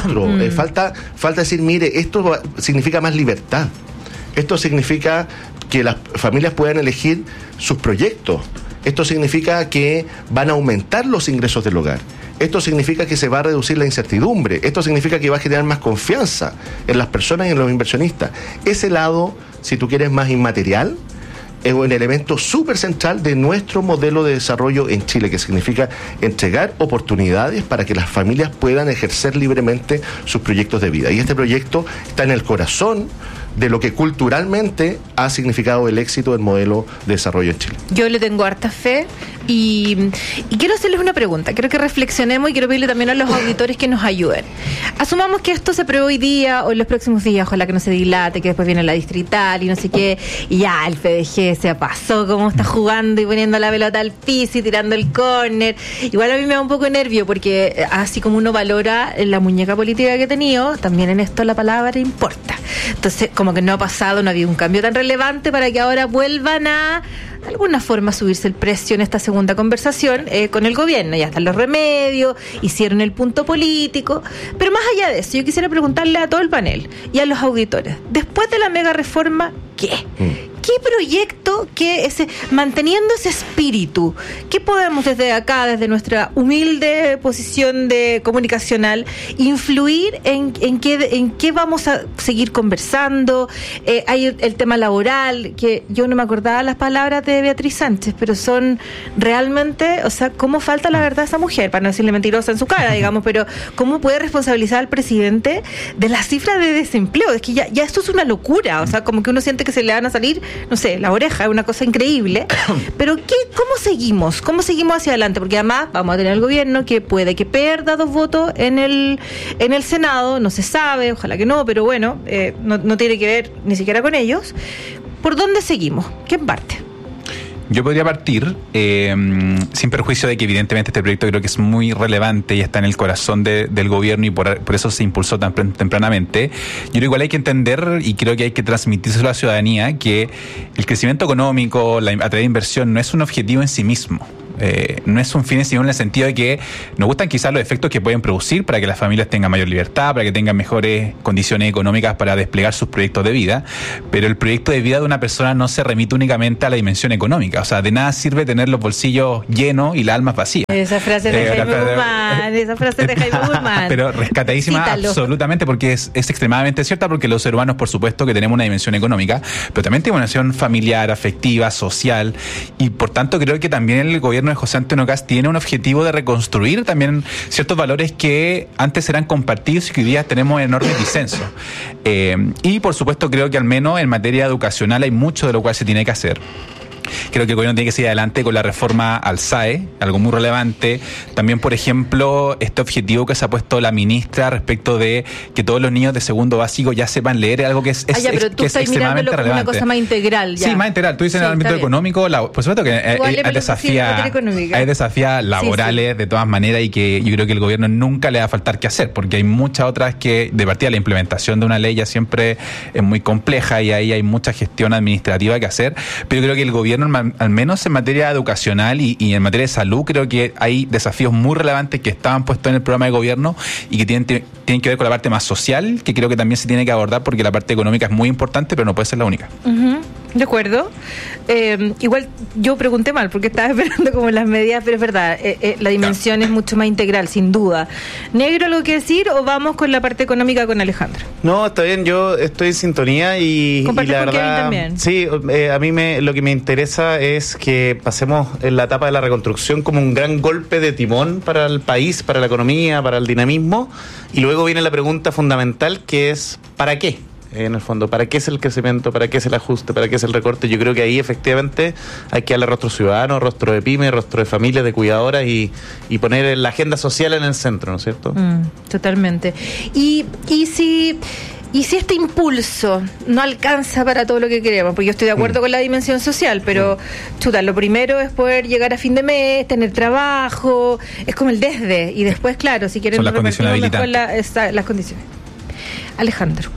O: Falta decir, mire, esto significa más libertad. Esto significa que las familias puedan elegir sus proyectos. Esto significa que van a aumentar los ingresos del hogar. Esto significa que se va a reducir la incertidumbre. Esto significa que va a generar más confianza en las personas y en los inversionistas. Ese lado, si tú quieres, más inmaterial, es un elemento súper central de nuestro modelo de desarrollo en Chile, que significa entregar oportunidades para que las familias puedan ejercer libremente sus proyectos de vida. Y este proyecto está en el corazón de lo que culturalmente ha significado el éxito del modelo de desarrollo en Chile.
K: Yo le tengo harta fe y quiero hacerles una pregunta. Quiero que reflexionemos y quiero pedirle también a los auditores que nos ayuden. Asumamos que esto se aprueba hoy día o en los próximos días, ojalá que no se dilate, que después viene la distrital y no sé qué, y ya el PDG se pasó como está jugando y poniendo la pelota al piso y tirando el córner. Igual a mí me da un poco de nervio porque así como uno valora la muñeca política que he tenido, también en esto la palabra importa. Entonces, como que no ha pasado, no ha habido un cambio tan relevante para que ahora vuelvan a de alguna forma subirse el precio en esta segunda conversación con el gobierno. Ya están los remedios, hicieron el punto político, pero más allá de eso, yo quisiera preguntarle a todo el panel y a los auditores, después de la mega reforma, ¿qué ¿qué proyecto, manteniendo ese espíritu, qué podemos desde acá, desde nuestra humilde posición de comunicacional, influir en qué vamos a seguir conversando? Hay el tema laboral, que yo no me acordaba las palabras de Beatriz Sánchez, pero son realmente, o sea, ¿cómo falta la verdad a esa mujer? Para no decirle mentirosa en su cara, digamos, pero ¿cómo puede responsabilizar al presidente de las cifras de desempleo? Es que ya esto es una locura, o sea, como que uno siente que se le van a salir, no sé, la oreja, es una cosa increíble. Pero ¿cómo seguimos? ¿Cómo seguimos hacia adelante? Porque además vamos a tener el gobierno que puede que pierda 2 votos en el Senado, no se sabe, ojalá que no, pero bueno, no tiene que ver ni siquiera con ellos. ¿Por dónde seguimos? ¿Qué parte?
P: Yo podría partir, sin perjuicio de que evidentemente este proyecto creo que es muy relevante y está en el corazón del gobierno y por eso se impulsó tan tempranamente. Yo creo que igual hay que entender, y creo que hay que transmitirse a la ciudadanía, que el crecimiento económico, a través de inversión, no es un objetivo en sí mismo. No es un fin en sí mismo, en el sentido de que nos gustan quizás los efectos que pueden producir para que las familias tengan mayor libertad, para que tengan mejores condiciones económicas para desplegar sus proyectos de vida, pero el proyecto de vida de una persona no se remite únicamente a la dimensión económica. O sea, de nada sirve tener los bolsillos llenos y las almas vacías.
K: Esa frase de Jaime Guzmán,
P: pero rescatadísima. Cítalo. Absolutamente, porque es extremadamente cierta, porque los seres humanos, por supuesto, que tenemos una dimensión económica, pero también tenemos una dimensión familiar, afectiva, social, y por tanto creo que también el gobierno de José Antonio Kast tiene un objetivo de reconstruir también ciertos valores que antes eran compartidos y que hoy día tenemos enormes disensos. Y por supuesto creo que al menos en materia educacional hay mucho de lo cual se tiene que hacer. Creo que el gobierno tiene que seguir adelante con la reforma al SAE, algo muy relevante. También, por ejemplo, este objetivo que se ha puesto la ministra respecto de que todos los niños de segundo básico ya sepan leer, algo que es
K: pero tú estás mirándolo como una cosa más integral. Ya.
P: Sí, más integral. Tú dices en el ámbito económico, por supuesto que hay desafíos laborales de todas maneras, y que yo creo que el gobierno nunca le va a faltar qué hacer, porque hay muchas otras que, de partida, la implementación de una ley ya siempre es muy compleja y ahí hay mucha gestión administrativa que hacer, pero creo que el gobierno, al menos en materia educacional y en materia de salud, creo que hay desafíos muy relevantes que estaban puestos en el programa de gobierno y que tienen que ver con la parte más social, que creo que también se tiene que abordar, porque la parte económica es muy importante, pero no puede ser la única.
K: De acuerdo. Igual yo pregunté mal, porque estaba esperando como las medidas, pero es verdad, la dimensión es mucho más integral, sin duda. ¿Negro algo que decir o vamos con la parte económica con Alejandro?
Q: No, está bien, yo estoy en sintonía y la verdad,
K: Kevin también.
Q: Sí, a mí lo que me interesa es que pasemos en la etapa de la reconstrucción como un gran golpe de timón para el país, para la economía, para el dinamismo, y luego viene la pregunta fundamental, que es ¿para qué? En el fondo, ¿para qué es el crecimiento? ¿Para qué es el ajuste? ¿Para qué es el recorte? Yo creo que ahí efectivamente hay que darle rostro ciudadano, rostro de pyme, rostro de familias, de cuidadoras y poner la agenda social en el centro, ¿no es cierto?
K: Totalmente. Y si este impulso no alcanza para todo lo que queremos, porque yo estoy de acuerdo con la dimensión social, pero chuta, lo primero es poder llegar a fin de mes, tener trabajo, es como el desde, y después, claro, si quieren repartimos mejor las condiciones. Alejandro,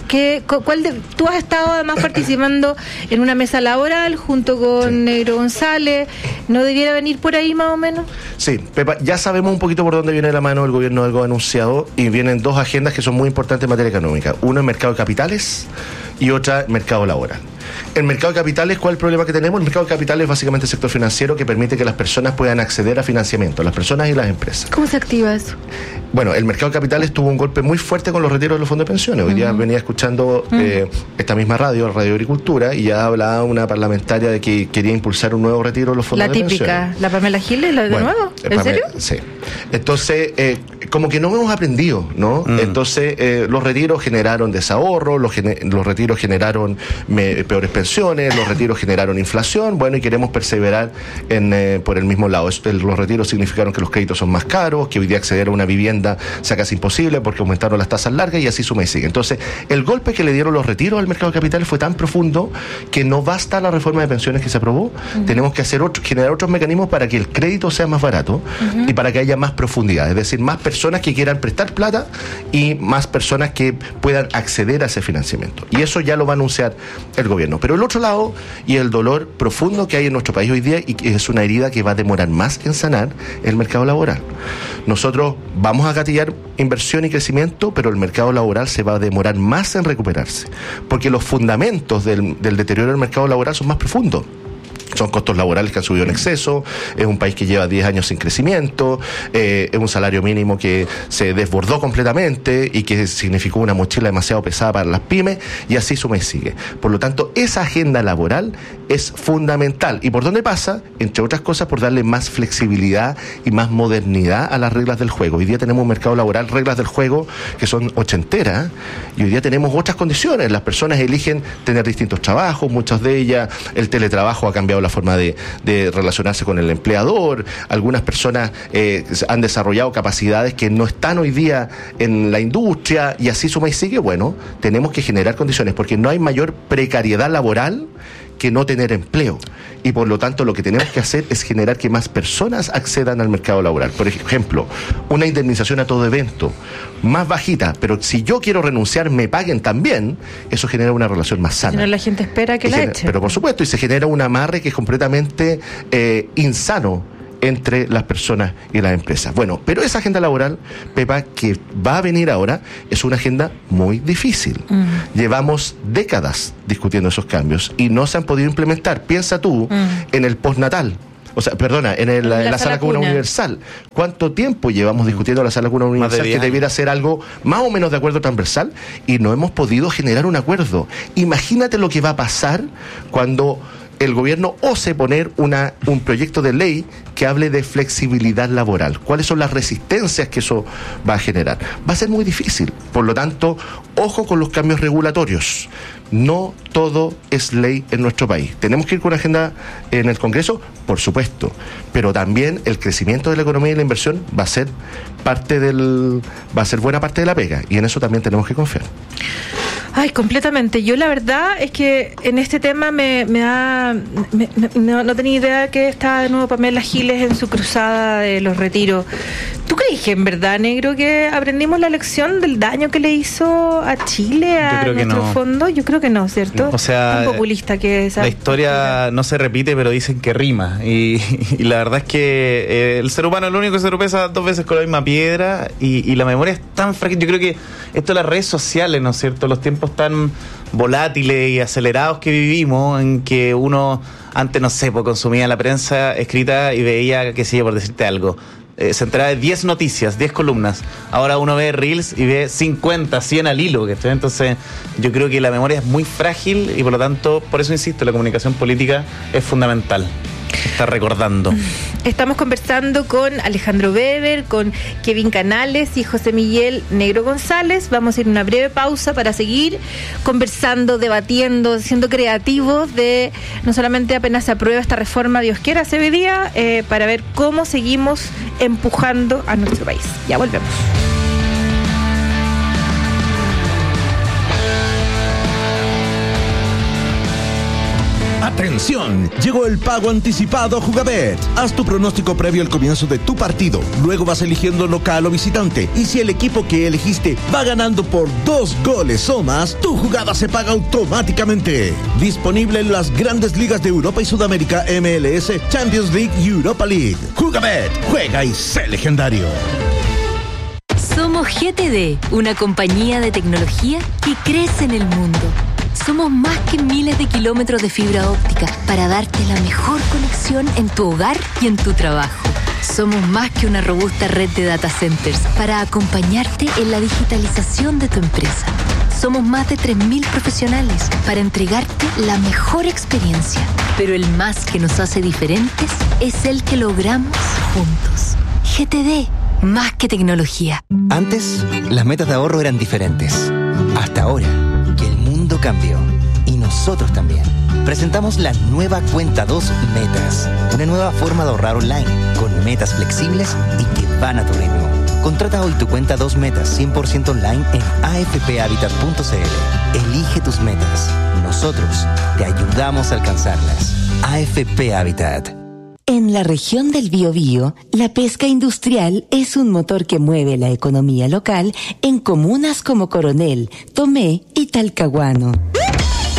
K: tú has estado además participando en una mesa laboral junto con Negro González, ¿no debiera venir por ahí más o menos?
O: Sí, Pepa, ya sabemos un poquito por dónde viene la mano del gobierno, algo anunciado, y vienen 2 agendas que son muy importantes en materia económica. Uno, el mercado de capitales, y otra, mercado laboral. El mercado de capitales, ¿cuál es el problema que tenemos? El mercado de capitales es básicamente el sector financiero que permite que las personas puedan acceder a financiamiento, las personas y las empresas.
K: ¿Cómo se activa eso?
O: Bueno, el mercado de capitales tuvo un golpe muy fuerte con los retiros de los fondos de pensiones. Hoy día venía escuchando esta misma Radio Agricultura, y ya hablaba una parlamentaria de que quería impulsar un nuevo retiro de los fondos de pensiones.
K: La típica, la Pamela Giles, ¿de nuevo? ¿En serio?
O: Sí. Entonces, como que no hemos aprendido, ¿no? Entonces, los retiros generaron desahorro, los retiros generaron peores pensiones, los retiros generaron inflación, bueno, y queremos perseverar por el mismo lado. Los retiros significaron que los créditos son más caros, que hoy día acceder a una vivienda sea casi imposible porque aumentaron las tasas largas, y así suma y sigue. Entonces, el golpe que le dieron los retiros al mercado de capitales fue tan profundo que no basta la reforma de pensiones que se aprobó. Tenemos que generar otros mecanismos para que el crédito sea más barato y para que haya más profundidad, es decir, más personas que quieran prestar plata y más personas que puedan acceder a ese financiamiento. Y eso ya lo va a anunciar el gobierno. Pero Pero el otro lado, y el dolor profundo que hay en nuestro país hoy día, y que es una herida que va a demorar más en sanar, el mercado laboral. Nosotros vamos a gatillar inversión y crecimiento, pero el mercado laboral se va a demorar más en recuperarse, porque los fundamentos del deterioro del mercado laboral son más profundos. Son costos laborales que han subido en exceso, es un país que lleva 10 años sin crecimiento, es un salario mínimo que se desbordó completamente y que significó una mochila demasiado pesada para las pymes, y así suma y sigue. Por lo tanto, esa agenda laboral es fundamental. ¿Y por dónde pasa? Entre otras cosas, por darle más flexibilidad y más modernidad a las reglas del juego. Hoy día tenemos un mercado laboral, reglas del juego que son ochenteras, y hoy día tenemos otras condiciones. Las personas eligen tener distintos trabajos, muchas de ellas, el teletrabajo ha cambiado la forma de relacionarse con el empleador. Algunas personas han desarrollado capacidades que no están hoy día en la industria, y así suma y sigue. Bueno, tenemos que generar condiciones, porque no hay mayor precariedad laboral que no tener empleo, y por lo tanto lo que tenemos que hacer es generar que más personas accedan al mercado laboral. Por ejemplo, una indemnización a todo evento más bajita, pero si yo quiero renunciar me paguen también, eso genera una relación más sana.
K: Si no, la gente espera que la echen.
O: Pero por supuesto, y se genera un amarre que es completamente insano entre las personas y las empresas. Bueno, pero esa agenda laboral, Pepa, que va a venir ahora, es una agenda muy difícil. Llevamos décadas discutiendo esos cambios y no se han podido implementar. Piensa tú en el postnatal. O sea, perdona, en la sala cuna universal. ¿Cuánto tiempo llevamos discutiendo la sala cuna universal, que debiera ser algo más o menos de acuerdo transversal, y no hemos podido generar un acuerdo? Imagínate lo que va a pasar cuando el gobierno ose poner un proyecto de ley que hable de flexibilidad laboral. ¿Cuáles son las resistencias que eso va a generar? Va a ser muy difícil. Por lo tanto, ojo con los cambios regulatorios. No todo es ley en nuestro país. ¿Tenemos que ir con una agenda en el Congreso? Por supuesto. Pero también el crecimiento de la economía y la inversión va a ser buena parte de la pega. Y en eso también tenemos que confiar.
K: Ay, completamente. Yo la verdad es que en este tema no tenía idea que estaba de nuevo Pamela Giles en su cruzada de los retiros. ¿Tú crees que en verdad, negro, que aprendimos la lección del daño que le hizo a Chile, a nuestro fondo? Yo creo que no, ¿cierto?
Q: O sea,
K: tan populista que es.
Q: La historia no se repite, pero dicen que rima. Y la verdad es que el ser humano es el único que se tropeza 2 veces con la misma piedra, y la memoria es tan frágil. Yo creo que esto de las redes sociales, ¿no es cierto? Los tiempos tan volátiles y acelerados que vivimos, en que uno antes, no sé, consumía la prensa escrita y veía, qué sé yo, por decirte algo, se enteraba de 10 noticias, 10 columnas. Ahora uno ve Reels y ve 50, 100 al hilo. Entonces yo creo que la memoria es muy frágil, y por lo tanto, por eso insisto, la comunicación política es fundamental. Está recordando.
K: Estamos conversando con Alejandro Weber, con Kevin Canales y José Miguel Negro González. Vamos a ir a una breve pausa para seguir conversando, debatiendo, siendo creativos de no solamente apenas se aprueba esta reforma, Dios quiera, se ve día, para ver cómo seguimos empujando a nuestro país. Ya volvemos.
M: ¡Atención! Llegó el pago anticipado Jugabet. Haz tu pronóstico previo al comienzo de tu partido. Luego vas eligiendo local o visitante. Y si el equipo que elegiste va ganando por 2 goles o más, tu jugada se paga automáticamente. Disponible en las grandes ligas de Europa y Sudamérica, MLS, Champions League y Europa League. Jugabet, juega y sé legendario.
N: Somos GTD, una compañía de tecnología que crece en el mundo. Somos más que miles de kilómetros de fibra óptica para darte la mejor conexión en tu hogar y en tu trabajo. Somos más que una robusta red de data centers para acompañarte en la digitalización de tu empresa. Somos más de 3.000 profesionales para entregarte la mejor experiencia. Pero el más que nos hace diferentes es el que logramos juntos. GTD, más que tecnología.
R: Antes, las metas de ahorro eran diferentes. Hasta ahora, que el mundo cambió. Y nosotros también. Presentamos la nueva Cuenta 2 Metas. Una nueva forma de ahorrar online, con metas flexibles y que van a tu ritmo. Contrata hoy tu Cuenta 2 Metas 100% online en afphabitat.cl. Elige tus metas. Nosotros te ayudamos a alcanzarlas. AFP Habitat.
B: En la región del Biobío, la pesca industrial es un motor que mueve la economía local en comunas como Coronel, Tomé y Talcahuano.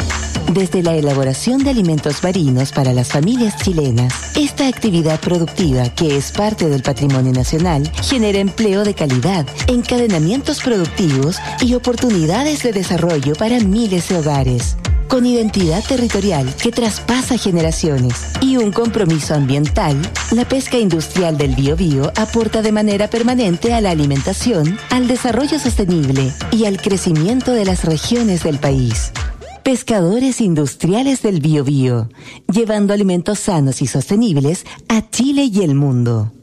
B: Desde la elaboración de alimentos marinos para las familias chilenas, esta actividad productiva, que es parte del patrimonio nacional, genera empleo de calidad, encadenamientos productivos y oportunidades de desarrollo para miles de hogares. Con identidad territorial que traspasa generaciones y un compromiso ambiental, la pesca industrial del Biobío aporta de manera permanente a la alimentación, al desarrollo sostenible y al crecimiento de las regiones del país. Pescadores Industriales del Biobío, llevando alimentos sanos y sostenibles a Chile y el mundo.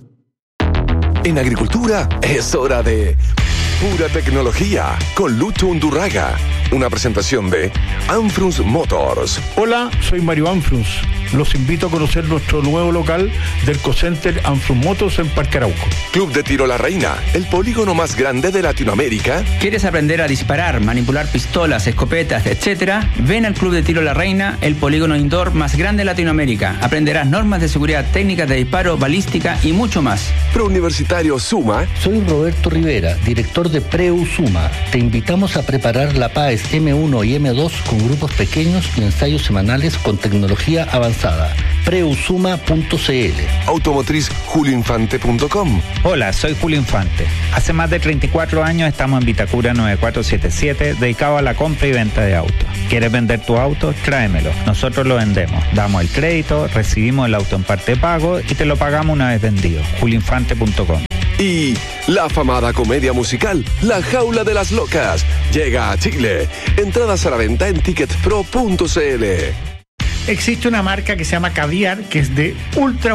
D: En agricultura es hora de Pura Tecnología con Lucho Undurraga. Una presentación de Anfrunz Motors.
S: Hola, soy Mario Anfrunz. Los invito a conocer nuestro nuevo local del Cocenter Anfrunz Motors en Parque Arauco.
D: Club de Tiro La Reina, el polígono más grande de Latinoamérica.
T: ¿Quieres aprender a disparar, manipular pistolas, escopetas, etcétera? Ven al Club de Tiro La Reina, el polígono indoor más grande de Latinoamérica. Aprenderás normas de seguridad, técnicas de disparo, balística y mucho más.
D: Prouniversitario Suma.
U: Soy Roberto Rivera, director de Preu Suma. Te invitamos a preparar la PAES M1 y M2 con grupos pequeños y ensayos semanales con tecnología avanzada. Preusuma.cl.
D: Automotriz julioinfante.com.
V: Hola, soy Julio Infante. Hace más de 34 años estamos en Vitacura 9477, dedicado a la compra y venta de autos. ¿Quieres vender tu auto? Tráemelo. Nosotros lo vendemos. Damos el crédito, recibimos el auto en parte de pago y te lo pagamos una vez vendido. julioinfante.com.
D: Y la afamada comedia musical La Jaula de las Locas llega a Chile. Entradas a la venta en ticketpro.cl.
S: Existe una marca que se llama Caviar, que es de ultra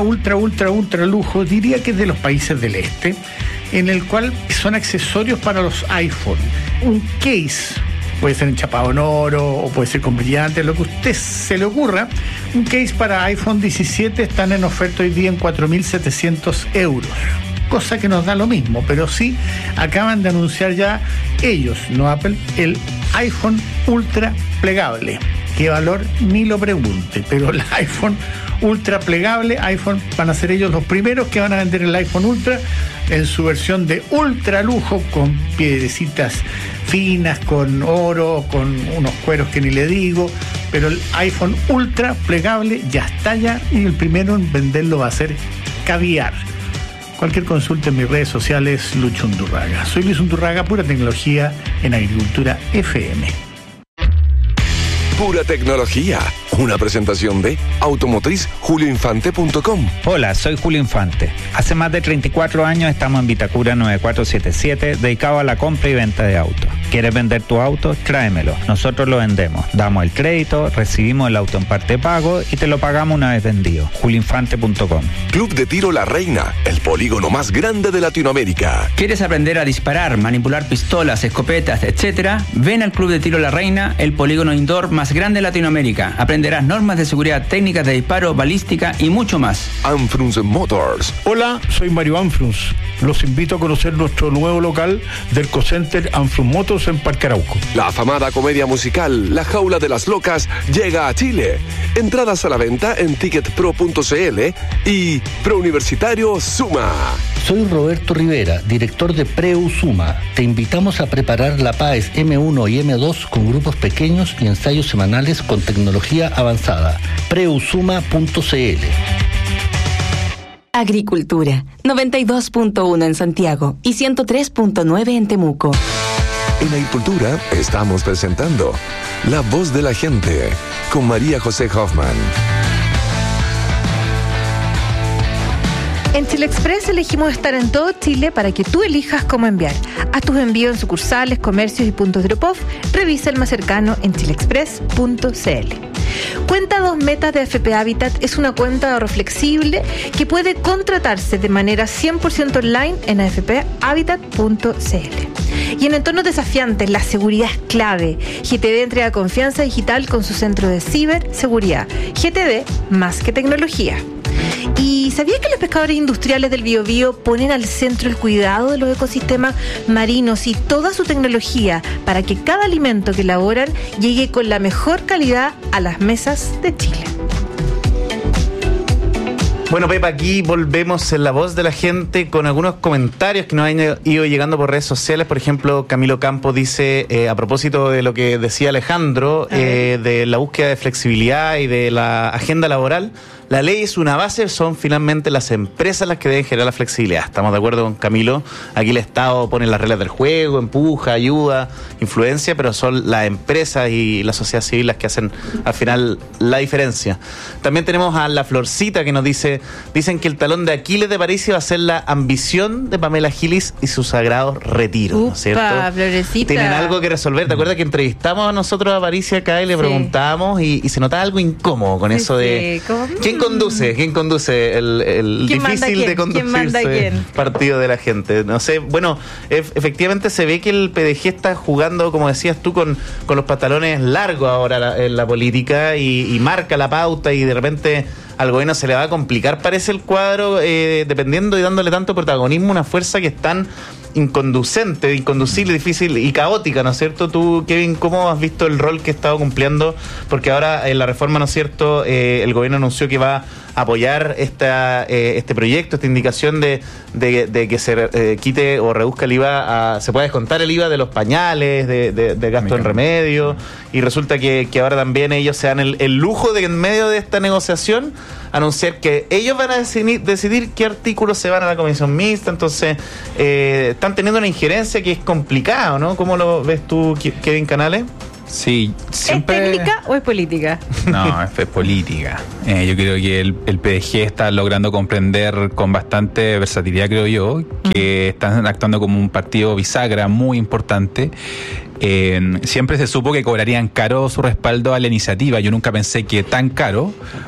S: lujo, diría que es de los países del este, en el cual son accesorios para los iPhone. Un case, puede ser enchapado en oro o puede ser con brillantes, lo que a usted se le ocurra. Un case para iPhone 17 están en oferta hoy día en 4.700 euros. Cosa que nos da lo mismo, pero sí acaban de anunciar ya ellos, no Apple, el iPhone Ultra plegable. ¿Qué valor? Ni lo pregunte, pero el iPhone Ultra plegable, van a ser ellos los primeros que van a vender el iPhone Ultra en su versión de ultra lujo, con piedrecitas finas, con oro, con unos cueros que ni le digo, pero el iPhone Ultra plegable ya está ya, y el primero en venderlo va a ser Caviar. Cualquier consulta en mis redes sociales, Lucho Undurraga. Soy Luis Undurraga, Pura Tecnología en Agricultura FM.
D: Pura Tecnología, una presentación de Automotriz julioinfante.com.
V: Hola, soy Julio Infante. Hace más de 34 años estamos en Vitacura 9477, dedicado a la compra y venta de autos. ¿Quieres vender tu auto? Tráemelo. Nosotros lo vendemos. Damos el crédito, recibimos el auto en parte de pago y te lo pagamos una vez vendido. julioinfante.com.
D: Club de Tiro La Reina, el polígono más grande de Latinoamérica.
T: ¿Quieres aprender a disparar, manipular pistolas, escopetas, etcétera? Ven al Club de Tiro La Reina, el polígono indoor más grande de Latinoamérica. Aprenderás normas de seguridad, técnicas de disparo, balística y mucho más.
D: Anfrunz Motors.
S: Hola, soy Mario Anfrunz. Los invito a conocer nuestro nuevo local del Cocenter Anfrunz Motors en Parque Arauco.
D: La afamada comedia musical La Jaula de las Locas llega a Chile. Entradas a la venta en ticketpro.cl y Prouniversitario Suma.
U: Soy Roberto Rivera, director de Preu Suma. Te invitamos a preparar la PAES M1 y M2 con grupos pequeños y ensayos semanales con tecnología avanzada. Preusuma.cl.
B: Agricultura, 92.1 en Santiago y 103.9 en Temuco.
D: En Agricultura estamos presentando La Voz de la Gente con María José Hoffman.
K: En Chile Express elegimos estar en todo Chile para que tú elijas cómo enviar. Haz tus envíos en sucursales, comercios y puntos de Drop-Off. Revisa el más cercano en chileexpress.cl. Cuenta 2 metas de AFP Habitat es una cuenta de ahorro flexible que puede contratarse de manera 100% online en afphabitat.cl. Y en entornos desafiantes, la seguridad es clave. GTD entrega confianza digital con su centro de ciberseguridad. GTD, más que tecnología. ¿Y sabías que los pescadores industriales del Biobío ponen al centro el cuidado de los ecosistemas marinos y toda su tecnología para que cada alimento que elaboran llegue con la mejor calidad a las mesas de Chile?
Q: Bueno, Pepa, aquí volvemos en La Voz de la Gente con algunos comentarios que nos han ido llegando por redes sociales. Por ejemplo, Camilo Campos dice, a propósito de lo que decía Alejandro, de la búsqueda de flexibilidad y de la agenda laboral, la ley es una base, son finalmente las empresas las que deben generar la flexibilidad. Estamos de acuerdo con Camilo. Aquí el Estado pone las reglas del juego, empuja, ayuda, influencia, pero son las empresas y la sociedad civil las que hacen al final la diferencia. También tenemos a La Florcita que nos dicen que el talón de Aquiles de París va a ser la ambición de Pamela Gilis y sus sagrados retiros, ¿no es cierto?
K: Florecita.
Q: Tienen algo que resolver. ¿Te acuerdas que entrevistamos a nosotros a París acá y le preguntábamos y se notaba algo incómodo con eso de... ¿Quién conduce el difícil de conducirse partido de la gente? No sé, bueno, efectivamente se ve que el PDG está jugando, como decías tú, con los pantalones largos ahora en la política y marca la pauta y de repente al gobierno se le va a complicar, parece el cuadro, dependiendo y dándole tanto protagonismo a una fuerza que es tan inconducente, inconducible, difícil y caótica, ¿no es cierto? Tú, Kevin, ¿cómo has visto el rol que ha estado cumpliendo? Porque ahora en la reforma, ¿no es cierto?, el gobierno anunció que va a apoyar este proyecto, esta indicación de que se quite o reduzca el IVA, se pueda descontar el IVA de los pañales, de gasto en remedio, y resulta que ahora también ellos se dan el lujo de, en medio de esta negociación, anunciar que ellos van a decidir qué artículos se van a la comisión mixta. Entonces están teniendo una injerencia que es complicada, ¿no? ¿Cómo lo ves tú, Kevin Canales?
P: Sí, siempre...
K: ¿Es técnica o es política?
P: No, es política. Yo creo que el PDG está logrando comprender con bastante versatilidad, creo yo, que están actuando como un partido bisagra muy importante. Siempre se supo que cobrarían caro su respaldo a la iniciativa. Yo nunca pensé que tan caro.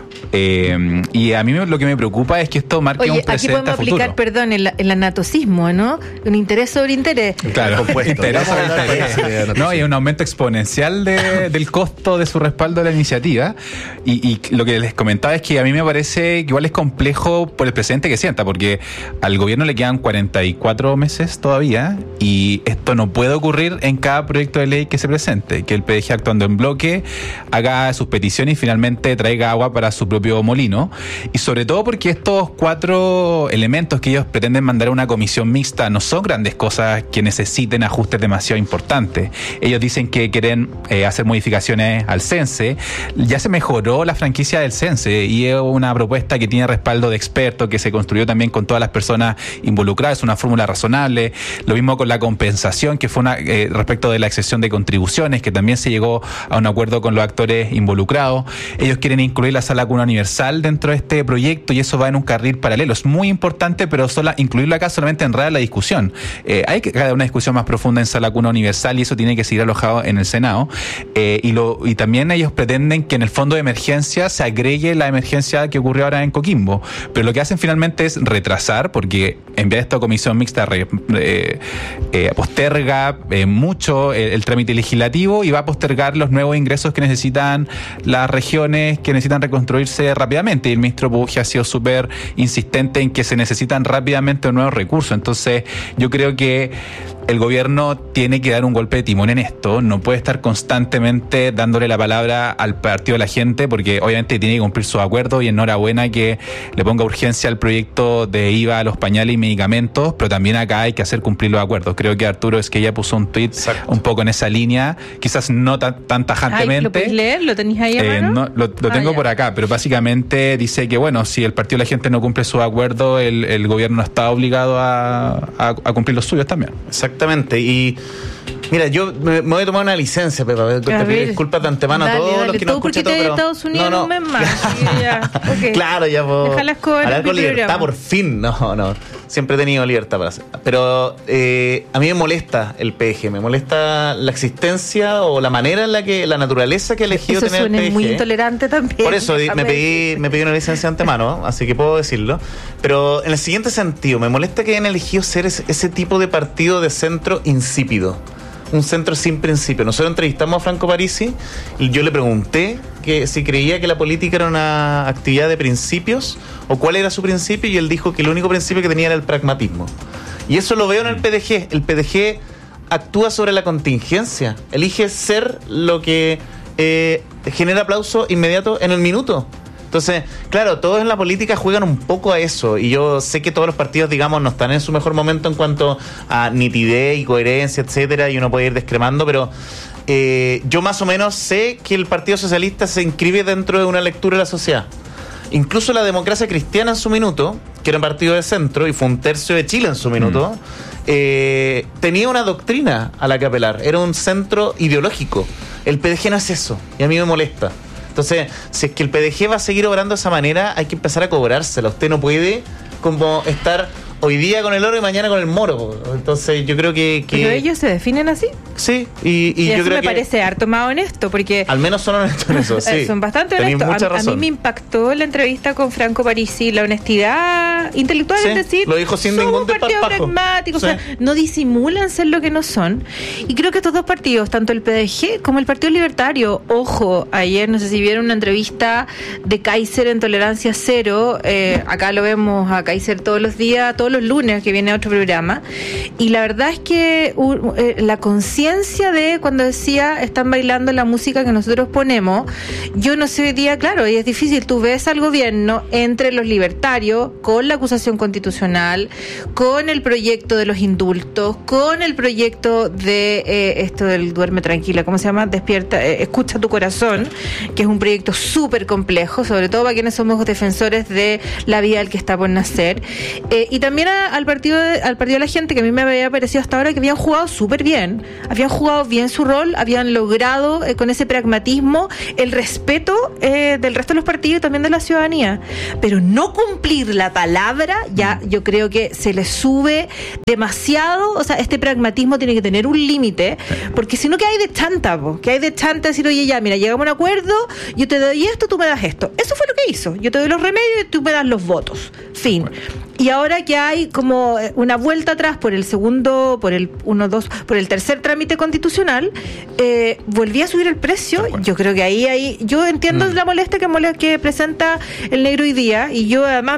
P: Y a mí lo que me preocupa es que esto marque un precedente.
K: Aquí podemos aplicar, perdón, el anatocismo, ¿no? Un interés sobre interés.
P: Claro, interés sobre interés. No, y un aumento exponencial del costo de su respaldo a la iniciativa. Y lo que les comentaba es que a mí me parece que igual es complejo por el precedente que sienta, porque al gobierno le quedan 44 meses todavía y esto no puede ocurrir en cada proyecto de ley que se presente, que el PDG, actuando en bloque, haga sus peticiones y finalmente traiga agua para su propio molino, y sobre todo porque estos 4 elementos que ellos pretenden mandar a una comisión mixta no son grandes cosas que necesiten ajustes demasiado importantes. Ellos dicen que quieren hacer modificaciones al CENSE. Ya se mejoró la franquicia del CENSE y es una propuesta que tiene respaldo de expertos, que se construyó también con todas las personas involucradas, es una fórmula razonable. Lo mismo con la compensación, que fue respecto de la excepción de contribuciones, que también se llegó a un acuerdo con los actores involucrados. Ellos quieren incluir la sala cuna universal dentro de este proyecto y eso va en un carril paralelo. Es muy importante, pero incluirlo acá solamente enreda la discusión. Hay que haber una discusión más profunda en sala cuna universal y eso tiene que seguir alojado en el Senado. Y también ellos pretenden que en el fondo de emergencia se agregue la emergencia que ocurrió ahora en Coquimbo. Pero lo que hacen finalmente es retrasar, porque enviar esto a comisión mixta posterga mucho el trámite legislativo y va a postergar los nuevos ingresos que necesitan las regiones que necesitan reconstruirse rápidamente. Y el ministro Puglia ha sido súper insistente en que se necesitan rápidamente nuevos recursos. Entonces yo creo que el gobierno tiene que dar un golpe de timón en esto. No puede estar constantemente dándole la palabra al partido de la gente, porque obviamente tiene que cumplir sus acuerdos, y enhorabuena que le ponga urgencia al proyecto de IVA a los pañales y medicamentos, pero también acá hay que hacer cumplir los acuerdos. Creo que Arturo Esquella puso un tuit un poco en esa línea, quizás no tan tajantemente.
K: ¿Lo puedes leer? ¿Lo tenéis ahí a mano?
P: No, lo tengo por acá, pero básicamente dice que, bueno, si el partido de la gente no cumple sus acuerdos, el gobierno está obligado a cumplir los suyos también.
Q: Exactamente. Y mira, yo me voy a tomar una licencia, Pepa. Te pido disculpas de antemano a todos los que nos escuchan.
K: ¿Tú porque te Estados Unidos un mes más? Okay.
Q: Claro, ya puedo hablar con libertad
K: programa.
Q: Por fin. No. Siempre he tenido libertad para hacer. Pero a mí me molesta el PDG, me molesta la existencia o la manera en la que, la naturaleza que ha elegido
K: eso
Q: tener el PDG.
K: Eso suena muy intolerante también.
Q: Por eso me pedí una licencia de antemano, así que puedo decirlo. Pero en el siguiente sentido, me molesta que hayan elegido ser ese tipo de partido de centro insípido. Un centro sin principio. Nosotros entrevistamos a Franco Parisi y yo le pregunté que si creía que la política era una actividad de principios o cuál era su principio, y él dijo que el único principio que tenía era el pragmatismo. Y eso lo veo en el PDG. El PDG actúa sobre la contingencia, elige ser lo que genera aplauso inmediato en el minuto. Entonces, claro, todos en la política juegan un poco a eso, y yo sé que todos los partidos, digamos, no están en su mejor momento en cuanto a nitidez y coherencia, etcétera, y uno puede ir descremando, pero yo más o menos sé que el Partido Socialista se inscribe dentro de una lectura de la sociedad. Incluso la Democracia Cristiana en su minuto, que era un partido de centro y fue un tercio de Chile en su minuto, tenía una doctrina a la que apelar, era un centro ideológico. El PDG no es eso, y a mí me molesta. Entonces, si es que el PDG va a seguir obrando de esa manera, hay que empezar a cobrársela. Usted no puede como estar hoy día con el oro y mañana con el moro. Entonces, yo creo que...
K: ¿Pero ellos se definen así?
Q: Sí, y
K: yo
Q: yo
K: creo
Q: creo
K: me
Q: que...
K: parece harto más honesto, porque...
Q: Al menos son honestos en eso, sí.
K: Son bastante
Q: Tenéis
K: honestos.
Q: mucha
K: A
Q: razón.
K: mí me impactó la entrevista con Franco Parisi, la honestidad intelectual,
Q: Sí,
K: es decir...
Q: lo dijo sin
K: somos
Q: ningún
K: un partido
Q: desparpajo.
K: pragmático,
Q: Sí.
K: o sea, no disimulan ser lo que no son. Y creo que estos dos partidos, tanto el PDG como el Partido Libertario, ojo, ayer no sé si vieron una entrevista de Kaiser en Tolerancia Cero, acá lo vemos a Kaiser todos los días, todos los lunes que viene otro programa, y la verdad es que la conciencia de cuando decía están bailando la música que nosotros ponemos, yo no sé hoy día, claro, y es difícil, tú ves al gobierno entre los libertarios con la acusación constitucional, con el proyecto de los indultos, con el proyecto de esto del duerme tranquila, ¿cómo se llama? Despierta, escucha tu corazón, que es un proyecto súper complejo, sobre todo para quienes somos defensores de la vida del que está por nacer, y también al partido de la gente, que a mí me había parecido hasta ahora que habían jugado súper bien, habían jugado bien su rol, habían logrado con ese pragmatismo el respeto del resto de los partidos y también de la ciudadanía, pero no cumplir la palabra, ya yo creo que se le sube demasiado. O sea, este pragmatismo tiene que tener un límite, porque si no, ¿qué hay de chanta? ¿Qué hay de chanta? Decir, oye, ya, mira, llegamos a un acuerdo, yo te doy esto, tú me das esto. Eso fue lo que hizo, yo te doy los remedios y tú me das los votos, fin. Y ahora que hay como una vuelta atrás por el segundo, por el tercer trámite constitucional, volví a subir el precio. Yo creo que ahí yo entiendo la molestia que presenta el negro hoy día, y yo además